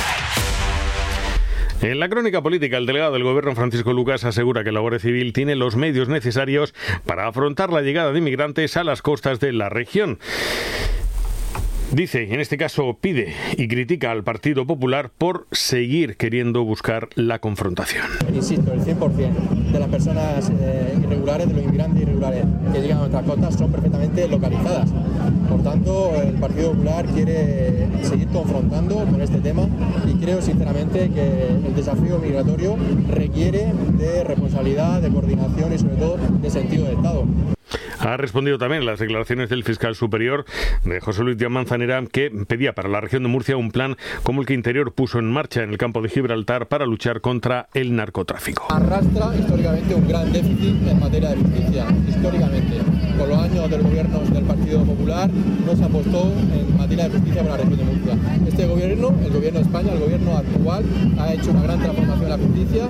En la crónica política, el delegado del Gobierno, Francisco Lucas, asegura que la Guardia Civil tiene los medios necesarios para afrontar la llegada de inmigrantes a las costas de la región. Dice, en este caso pide y critica al Partido Popular por seguir queriendo buscar la confrontación. Insisto, el 100% de las personas irregulares, de los inmigrantes irregulares que llegan a nuestras costas son perfectamente localizadas. Por tanto, el Partido Popular quiere seguir confrontando con este tema y creo sinceramente que el desafío migratorio requiere de responsabilidad, de coordinación y sobre todo de sentido de Estado. Ha respondido también a las declaraciones del fiscal superior de José Luis Díaz Manzanera, que pedía para la región de Murcia un plan como el que Interior puso en marcha en el campo de Gibraltar para luchar contra el narcotráfico. Arrastra históricamente un gran déficit en materia de justicia, históricamente. Con los años del gobierno del Partido Popular no se apostó en materia de justicia para la región de Murcia. Este gobierno, el gobierno de España, el gobierno actual, ha hecho una gran transformación en la justicia.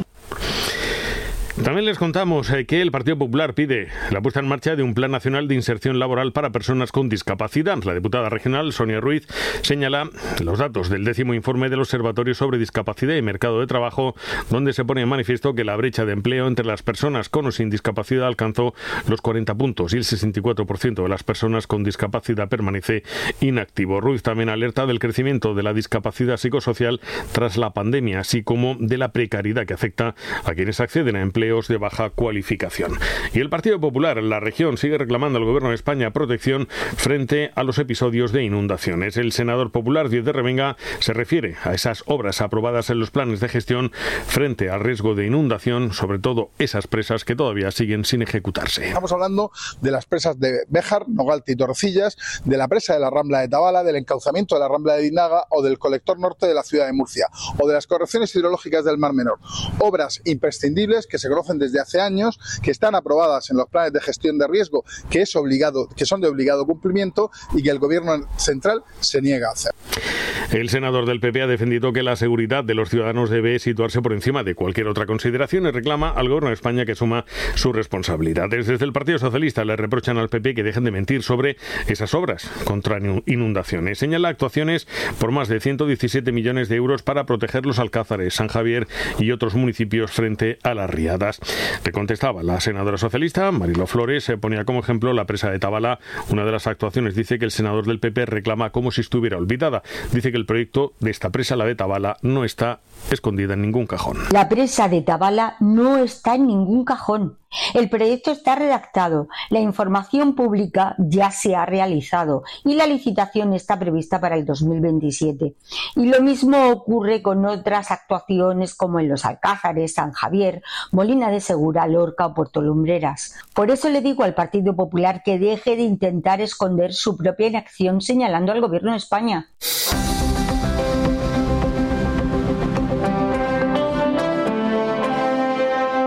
También les contamos que el Partido Popular pide la puesta en marcha de un plan nacional de inserción laboral para personas con discapacidad. La diputada regional, Sonia Ruiz, señala los datos del 10º informe del Observatorio sobre Discapacidad y Mercado de Trabajo, donde se pone en manifiesto que la brecha de empleo entre las personas con o sin discapacidad alcanzó los 40 puntos y el 64% de las personas con discapacidad permanece inactivo. Ruiz también alerta del crecimiento de la discapacidad psicosocial tras la pandemia, así como de la precariedad que afecta a quienes acceden a empleos de baja cualificación. Y el Partido Popular en la región sigue reclamando al Gobierno de España protección frente a los episodios de inundaciones. El senador popular Díez de Revenga se refiere a esas obras aprobadas en los planes de gestión frente al riesgo de inundación, sobre todo esas presas que todavía siguen sin ejecutarse. Estamos hablando de las presas de Béjar, Nogalta y Torrecillas, de la presa de la Rambla de Tabala, del encauzamiento de la Rambla de Dinaga o del colector norte de la ciudad de Murcia, o de las correcciones hidrológicas del Mar Menor. Obras imprescindibles que se conocen desde hace años, que están aprobadas en los planes de gestión de riesgo, que son de obligado cumplimiento y que el Gobierno central se niega a hacer. El senador del PP ha defendido que la seguridad de los ciudadanos debe situarse por encima de cualquier otra consideración y reclama al Gobierno de España que asuma sus responsabilidades. Desde el Partido Socialista le reprochan al PP que dejen de mentir sobre esas obras contra inundaciones. Señala actuaciones por más de 117 millones de euros para proteger los Alcázares, San Javier y otros municipios frente a las riadas. Le contestaba la senadora socialista, Mariló Flores, se ponía como ejemplo la presa de Tabala. Una de las actuaciones dice que el senador del PP reclama como si estuviera olvidada. Dice que el proyecto de esta presa, la de Tabala, no está escondida en ningún cajón. La presa de Tabala no está en ningún cajón. El proyecto está redactado, la información pública ya se ha realizado y la licitación está prevista para el 2027. Y lo mismo ocurre con otras actuaciones como en los Alcázares, San Javier, Molina de Segura, Lorca o Puerto Lumbreras. Por eso le digo al Partido Popular que deje de intentar esconder su propia inacción señalando al Gobierno de España.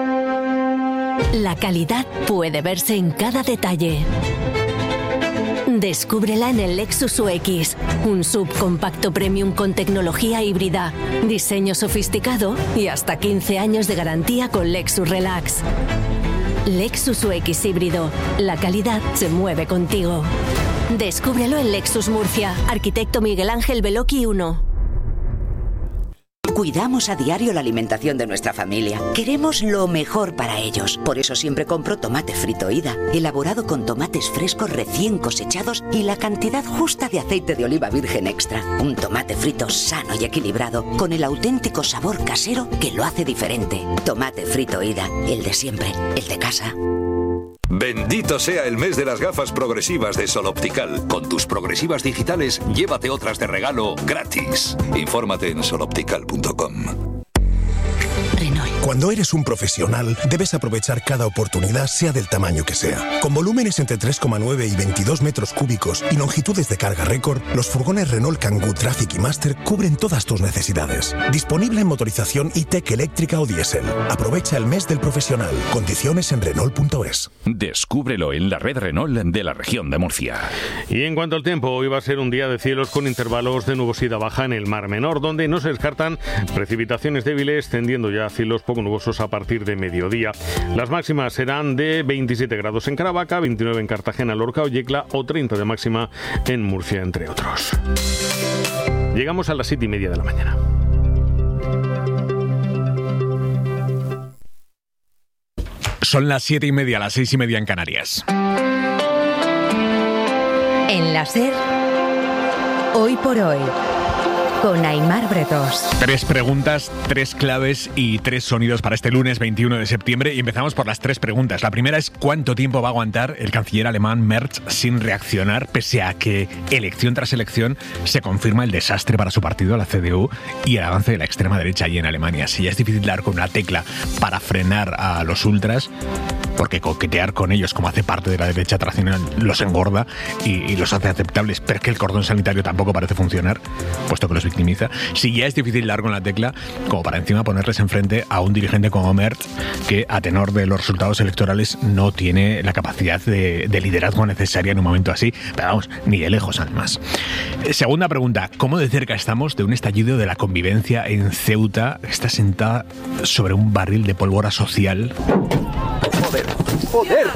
La calidad puede verse en cada detalle. Descúbrela en el Lexus UX, un subcompacto premium con tecnología híbrida, diseño sofisticado y hasta 15 años de garantía con Lexus Relax. Lexus UX híbrido, la calidad se mueve contigo. Descúbrelo en Lexus Murcia, Arquitecto Miguel Ángel Beloki 1. Cuidamos a diario la alimentación de nuestra familia. Queremos lo mejor para ellos. Por eso siempre compro tomate frito Ida, elaborado con tomates frescos recién cosechados y la cantidad justa de aceite de oliva virgen extra. Un tomate frito sano y equilibrado, con el auténtico sabor casero que lo hace diferente. Tomate frito Ida, el de siempre, el de casa. Bendito sea el mes de las gafas progresivas de Sol Optical. Con tus progresivas digitales, llévate otras de regalo gratis. Infórmate en soloptical.com. Cuando eres un profesional, debes aprovechar cada oportunidad, sea del tamaño que sea. Con volúmenes entre 3,9 y 22 metros cúbicos y longitudes de carga récord, los furgones Renault Kangoo Traffic y Master cubren todas tus necesidades. Disponible en motorización e-Tech eléctrica o diésel. Aprovecha el mes del profesional. Condiciones en Renault.es. Descúbrelo en la red Renault de la región de Murcia. Y en cuanto al tiempo, hoy va a ser un día de cielos con intervalos de nubosidad baja en el Mar Menor, donde no se descartan precipitaciones débiles, tendiendo ya a cielos poco nubosos a partir de mediodía. Las máximas serán de 27 grados en Caravaca, 29 en Cartagena, Lorca o Yecla o 30 de máxima en Murcia, entre otros. Llegamos a las 7:30 de la mañana. Son las 7:30, las 6:30 en Canarias. En la SER, hoy por hoy, con Aimar Bretos. 3 preguntas, 3 claves y 3 sonidos para este lunes 21 de septiembre. Y empezamos por las 3 preguntas. La primera es: ¿cuánto tiempo va a aguantar el canciller alemán Merz sin reaccionar, pese a que elección tras elección se confirma el desastre para su partido, la CDU, y el avance de la extrema derecha allí en Alemania? Si ya es difícil dar con una tecla para frenar a los ultras, porque coquetear con ellos, como hace parte de la derecha tradicional, los engorda y los hace aceptables, pero es que el cordón sanitario tampoco parece funcionar, puesto que los victimiza. Si ya es difícil dar con la tecla, como para encima ponerles enfrente a un dirigente como Merz, que a tenor de los resultados electorales no tiene la capacidad de liderazgo necesaria en un momento así, pero vamos, ni de lejos además. Segunda pregunta: ¿cómo de cerca estamos de un estallido de la convivencia en Ceuta? Está sentada sobre un barril de pólvora social. ¡Joder!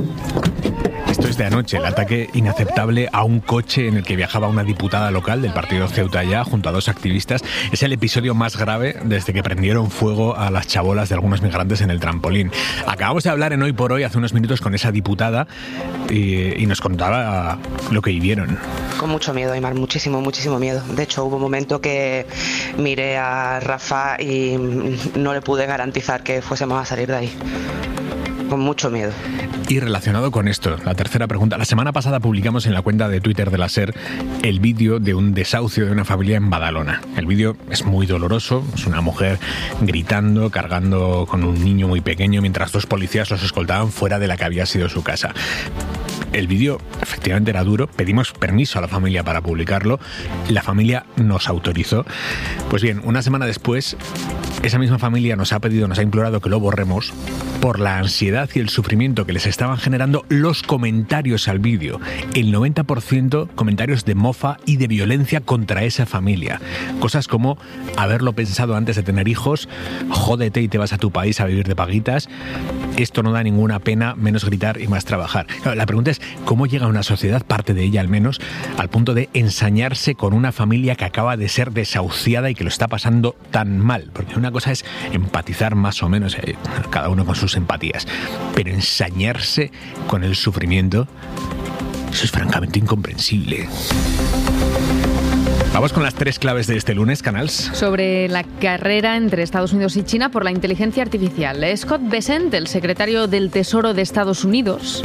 Esto es de anoche, el ataque inaceptable a un coche en el que viajaba una diputada local del partido Ceuta Ya junto a 2 activistas. Es el episodio más grave desde que prendieron fuego a las chabolas de algunos migrantes en el trampolín. Acabamos de hablar en Hoy por Hoy hace unos minutos con esa diputada y nos contaba lo que vivieron. Con mucho miedo, Aimar, muchísimo miedo. De hecho, hubo un momento que miré a Rafa y no le pude garantizar que fuésemos a salir de ahí. Con mucho miedo. Y relacionado con esto, la tercera pregunta. La semana pasada publicamos en la cuenta de Twitter de la SER el vídeo de un desahucio de una familia en Badalona. El vídeo es muy doloroso. Es una mujer gritando, cargando con un niño muy pequeño, mientras 2 policías los escoltaban fuera de la que había sido su casa. El vídeo efectivamente era duro, pedimos permiso a la familia para publicarlo, la familia nos autorizó. Pues bien, una semana después, esa misma familia nos ha implorado que lo borremos por la ansiedad y el sufrimiento que les estaban generando los comentarios al vídeo. El 90% comentarios de mofa y de violencia contra esa familia. Cosas como haberlo pensado antes de tener hijos, jódete y te vas a tu país a vivir de paguitas, esto no da ninguna pena, menos gritar y más trabajar. Claro, la pregunta es: ¿cómo llega una sociedad, parte de ella al menos, al punto de ensañarse con una familia que acaba de ser desahuciada y que lo está pasando tan mal? Porque una cosa es empatizar más o menos, cada uno con sus empatías, pero ensañarse con el sufrimiento, eso es francamente incomprensible. Vamos con las 3 claves de este lunes, Canals. Sobre la carrera entre Estados Unidos y China por la inteligencia artificial. Scott Bessent, el secretario del Tesoro de Estados Unidos,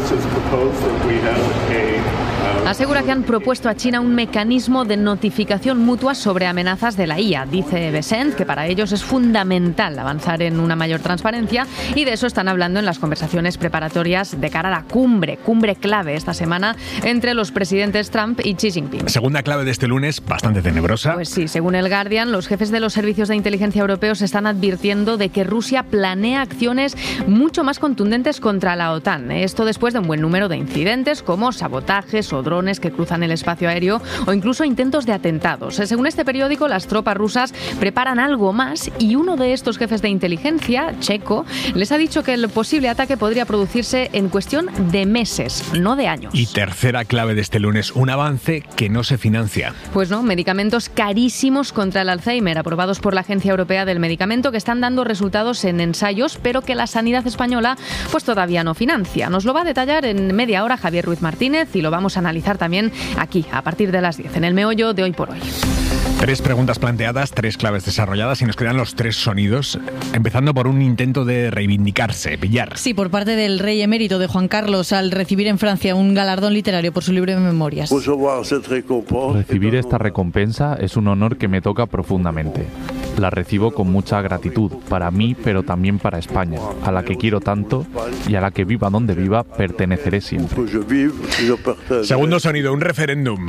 asegura que han propuesto a China un mecanismo de notificación mutua sobre amenazas de la IA. Dice Bessent que para ellos es fundamental avanzar en una mayor transparencia, y de eso están hablando en las conversaciones preparatorias de cara a la cumbre clave esta semana entre los presidentes Trump y Xi Jinping. Segunda clave de este lunes: es bastante tenebrosa. Pues sí, según el Guardian, los jefes de los servicios de inteligencia europeos están advirtiendo de que Rusia planea acciones mucho más contundentes contra la OTAN. Esto después de un buen número de incidentes como sabotajes o drones que cruzan el espacio aéreo o incluso intentos de atentados. Según este periódico, las tropas rusas preparan algo más y uno de estos jefes de inteligencia, checo, les ha dicho que el posible ataque podría producirse en cuestión de meses, no de años. Y tercera clave de este lunes, un avance que no se financia. Pues no, medicamentos carísimos contra el Alzheimer, aprobados por la Agencia Europea del Medicamento, que están dando resultados en ensayos, pero que la sanidad española pues todavía no financia. Nos lo va a detallar en media hora Javier Ruiz Martínez y lo vamos a analizar también aquí, a partir de las 10, en el meollo de Hoy por Hoy. 3 preguntas planteadas, 3 claves desarrolladas y nos quedan los 3 sonidos, empezando por un intento de reivindicarse, pillar. Sí, por parte del rey emérito de Juan Carlos al recibir en Francia un galardón literario por su libro de memorias. Recibir esta recompensa es un honor que me toca profundamente. La recibo con mucha gratitud, para mí, pero también para España, a la que quiero tanto y a la que viva donde viva, perteneceré siempre. Segundo sonido, un referéndum.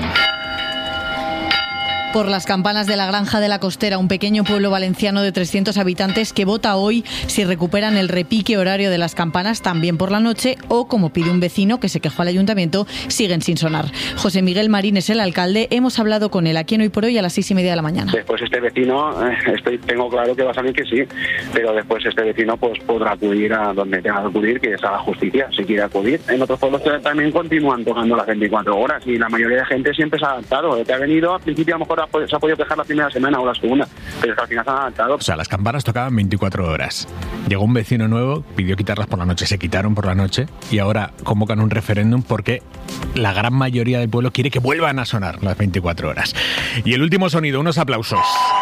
Por las campanas de la Granja de la Costera, un pequeño pueblo valenciano de 300 habitantes que vota hoy si recuperan el repique horario de las campanas también por la noche o, como pide un vecino que se quejó al ayuntamiento, siguen sin sonar. José Miguel Marín es el alcalde, hemos hablado con él aquí en Hoy por Hoy a las 6:30 de la mañana. Después este vecino, tengo claro que va a salir que sí, pero después este vecino pues podrá acudir a donde tenga que acudir, que es a la justicia, si quiere acudir. En otros pueblos también continúan tocando las 24 horas y la mayoría de gente siempre se ha adaptado. El que ha venido al principio a lo mejor se ha podido quejar la primera semana o la segunda, pero es que al final se han adaptado. O sea, las campanas tocaban 24 horas. Llegó un vecino nuevo, pidió quitarlas por la noche, se quitaron por la noche y ahora convocan un referéndum porque la gran mayoría del pueblo quiere que vuelvan a sonar las 24 horas. Y el último sonido, unos aplausos.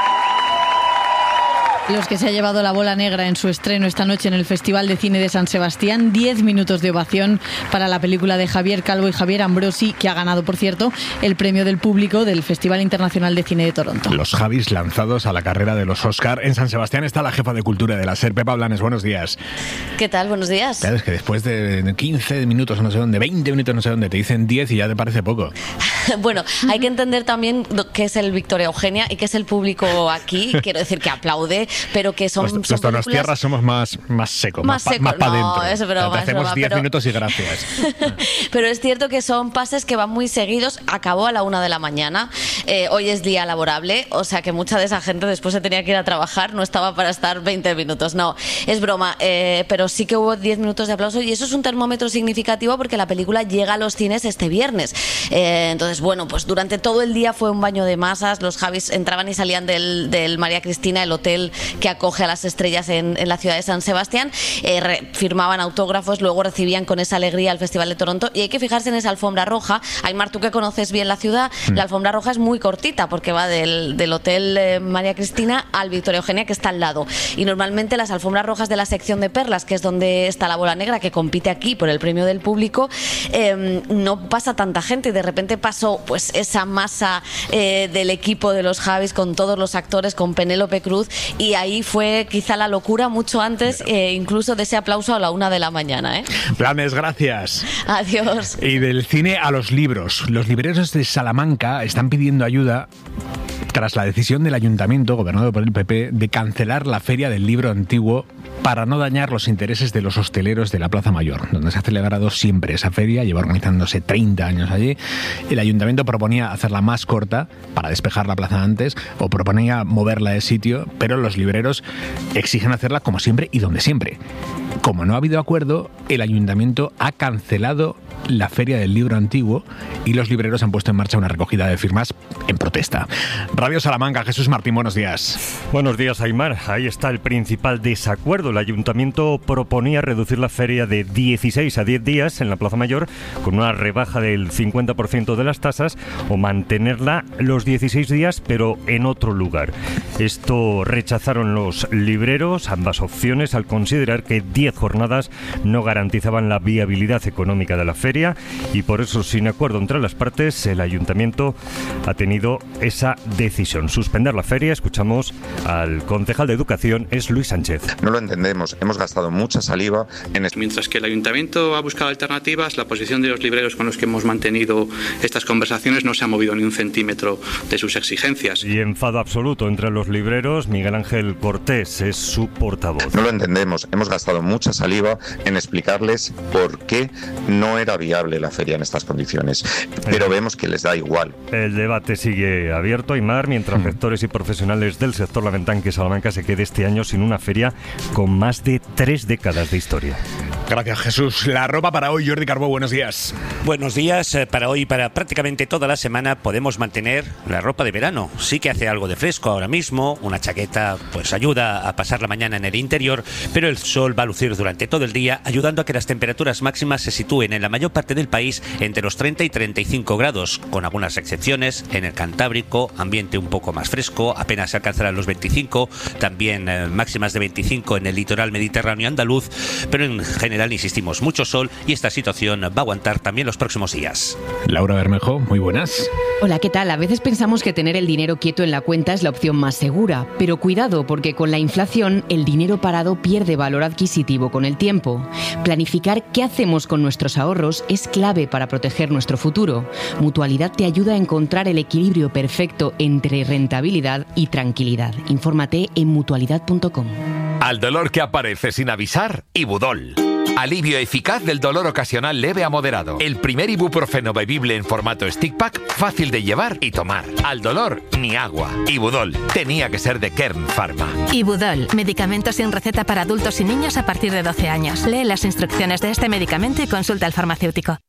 Los que se ha llevado la bola negra en su estreno esta noche en el Festival de Cine de San Sebastián. 10 minutos de ovación para la película de Javier Calvo y Javier Ambrosi, que ha ganado, por cierto, el premio del público del Festival Internacional de Cine de Toronto. Los Javis lanzados a la carrera de los Oscar. En San Sebastián está la jefa de cultura de la SER, Pepa Blanes. Buenos días. ¿Qué tal? Buenos días. Claro, es que después de 15 minutos no sé dónde, 20 minutos no sé dónde, te dicen 10 y ya te parece poco. Bueno, hay que entender también qué es el Victoria Eugenia y qué es el público aquí. Quiero decir que aplaude, pero que son los Donostierras somos más secos, más para adentro. Es broma, te hacemos broma, 10 minutos y gracias. Pero es cierto que son pases que van muy seguidos. Acabó a la 1 de la mañana. Hoy es día laborable, o sea que mucha de esa gente después se tenía que ir a trabajar, no estaba para estar 20 minutos. No, es broma, pero sí que hubo 10 minutos de aplauso y eso es un termómetro significativo porque la película llega a los cines este viernes. Entonces, bueno, pues durante todo el día fue un baño de masas. Los Javis entraban y salían del María Cristina, el hotel que acoge a las estrellas en la ciudad de San Sebastián, firmaban autógrafos, luego recibían con esa alegría al Festival de Toronto y hay que fijarse en esa alfombra roja. Aymar, tú que conoces bien la ciudad, la alfombra roja es muy cortita porque va del hotel María Cristina al Victoria Eugenia, que está al lado, y normalmente las alfombras rojas de la sección de perlas, que es donde está la bola negra que compite aquí por el premio del público, no pasa tanta gente y de repente pasó pues esa masa del equipo de los Javis con todos los actores, con Penélope Cruz, y ahí fue quizá la locura mucho antes incluso de ese aplauso a la 1 de la mañana. Blanes, gracias. Adiós. Y del cine a los libros. Los libreros de Salamanca están pidiendo ayuda tras la decisión del ayuntamiento, gobernado por el PP, de cancelar la Feria del Libro Antiguo para no dañar los intereses de los hosteleros de la Plaza Mayor, donde se ha celebrado siempre esa feria, lleva organizándose 30 años allí. El ayuntamiento proponía hacerla más corta para despejar la plaza antes, o proponía moverla de sitio, pero los libreros exigen hacerla como siempre y donde siempre. Como no ha habido acuerdo, el ayuntamiento ha cancelado la Feria del Libro Antiguo y los libreros han puesto en marcha una recogida de firmas en protesta. Radio Salamanca, Jesús Martín, buenos días. Buenos días, Aymar. Ahí está el principal desacuerdo. El ayuntamiento proponía reducir la feria de 16 a 10 días en la Plaza Mayor con una rebaja del 50% de las tasas, o mantenerla los 16 días pero en otro lugar. Esto rechazaron los libreros, ambas opciones, al considerar que 10 jornadas no garantizaban la viabilidad económica de la feria feria y por eso, sin acuerdo entre las partes, el ayuntamiento ha tenido esa decisión, suspender la feria. Escuchamos al concejal de Educación, es Luis Sánchez. No lo entendemos, hemos gastado mucha saliva en esto. Mientras que el ayuntamiento ha buscado alternativas, la posición de los libreros con los que hemos mantenido estas conversaciones no se ha movido ni un centímetro de sus exigencias. Y enfado absoluto entre los libreros. Miguel Ángel Cortés es su portavoz. No lo entendemos, hemos gastado mucha saliva en explicarles por qué no era viable la feria en estas condiciones, pero vemos que les da igual. El debate sigue abierto, Aymar, mientras rectores y profesionales del sector lamentan que Salamanca se quede este año sin una feria con más de 3 décadas de historia. Gracias, Jesús. La ropa para hoy, Jordi Carbó, buenos días. Buenos días. Para hoy, para prácticamente toda la semana, podemos mantener la ropa de verano. Sí que hace algo de fresco ahora mismo, una chaqueta pues ayuda a pasar la mañana en el interior, pero el sol va a lucir durante todo el día, ayudando a que las temperaturas máximas se sitúen en la mayor parte del país entre los 30 y 35 grados, con algunas excepciones. En el Cantábrico, ambiente un poco más fresco, apenas se alcanzarán los 25, también máximas de 25 en el litoral mediterráneo andaluz, pero en general, insistimos, mucho sol y esta situación va a aguantar también los próximos días. Laura Bermejo, muy buenas. Hola, ¿qué tal? A veces pensamos que tener el dinero quieto en la cuenta es la opción más segura, pero cuidado, porque con la inflación el dinero parado pierde valor adquisitivo con el tiempo. Planificar qué hacemos con nuestros ahorros es clave para proteger nuestro futuro. Mutualidad te ayuda a encontrar el equilibrio perfecto entre rentabilidad y tranquilidad. Infórmate en mutualidad.com. Al dolor que aparece sin avisar, Ibudol. Alivio eficaz del dolor ocasional leve a moderado. El primer ibuprofeno bebible en formato stick pack, fácil de llevar y tomar. Al dolor, ni agua. Ibudol. Tenía que ser de Kern Pharma. Ibudol. Medicamento sin receta para adultos y niños a partir de 12 años. Lee las instrucciones de este medicamento y consulta al farmacéutico.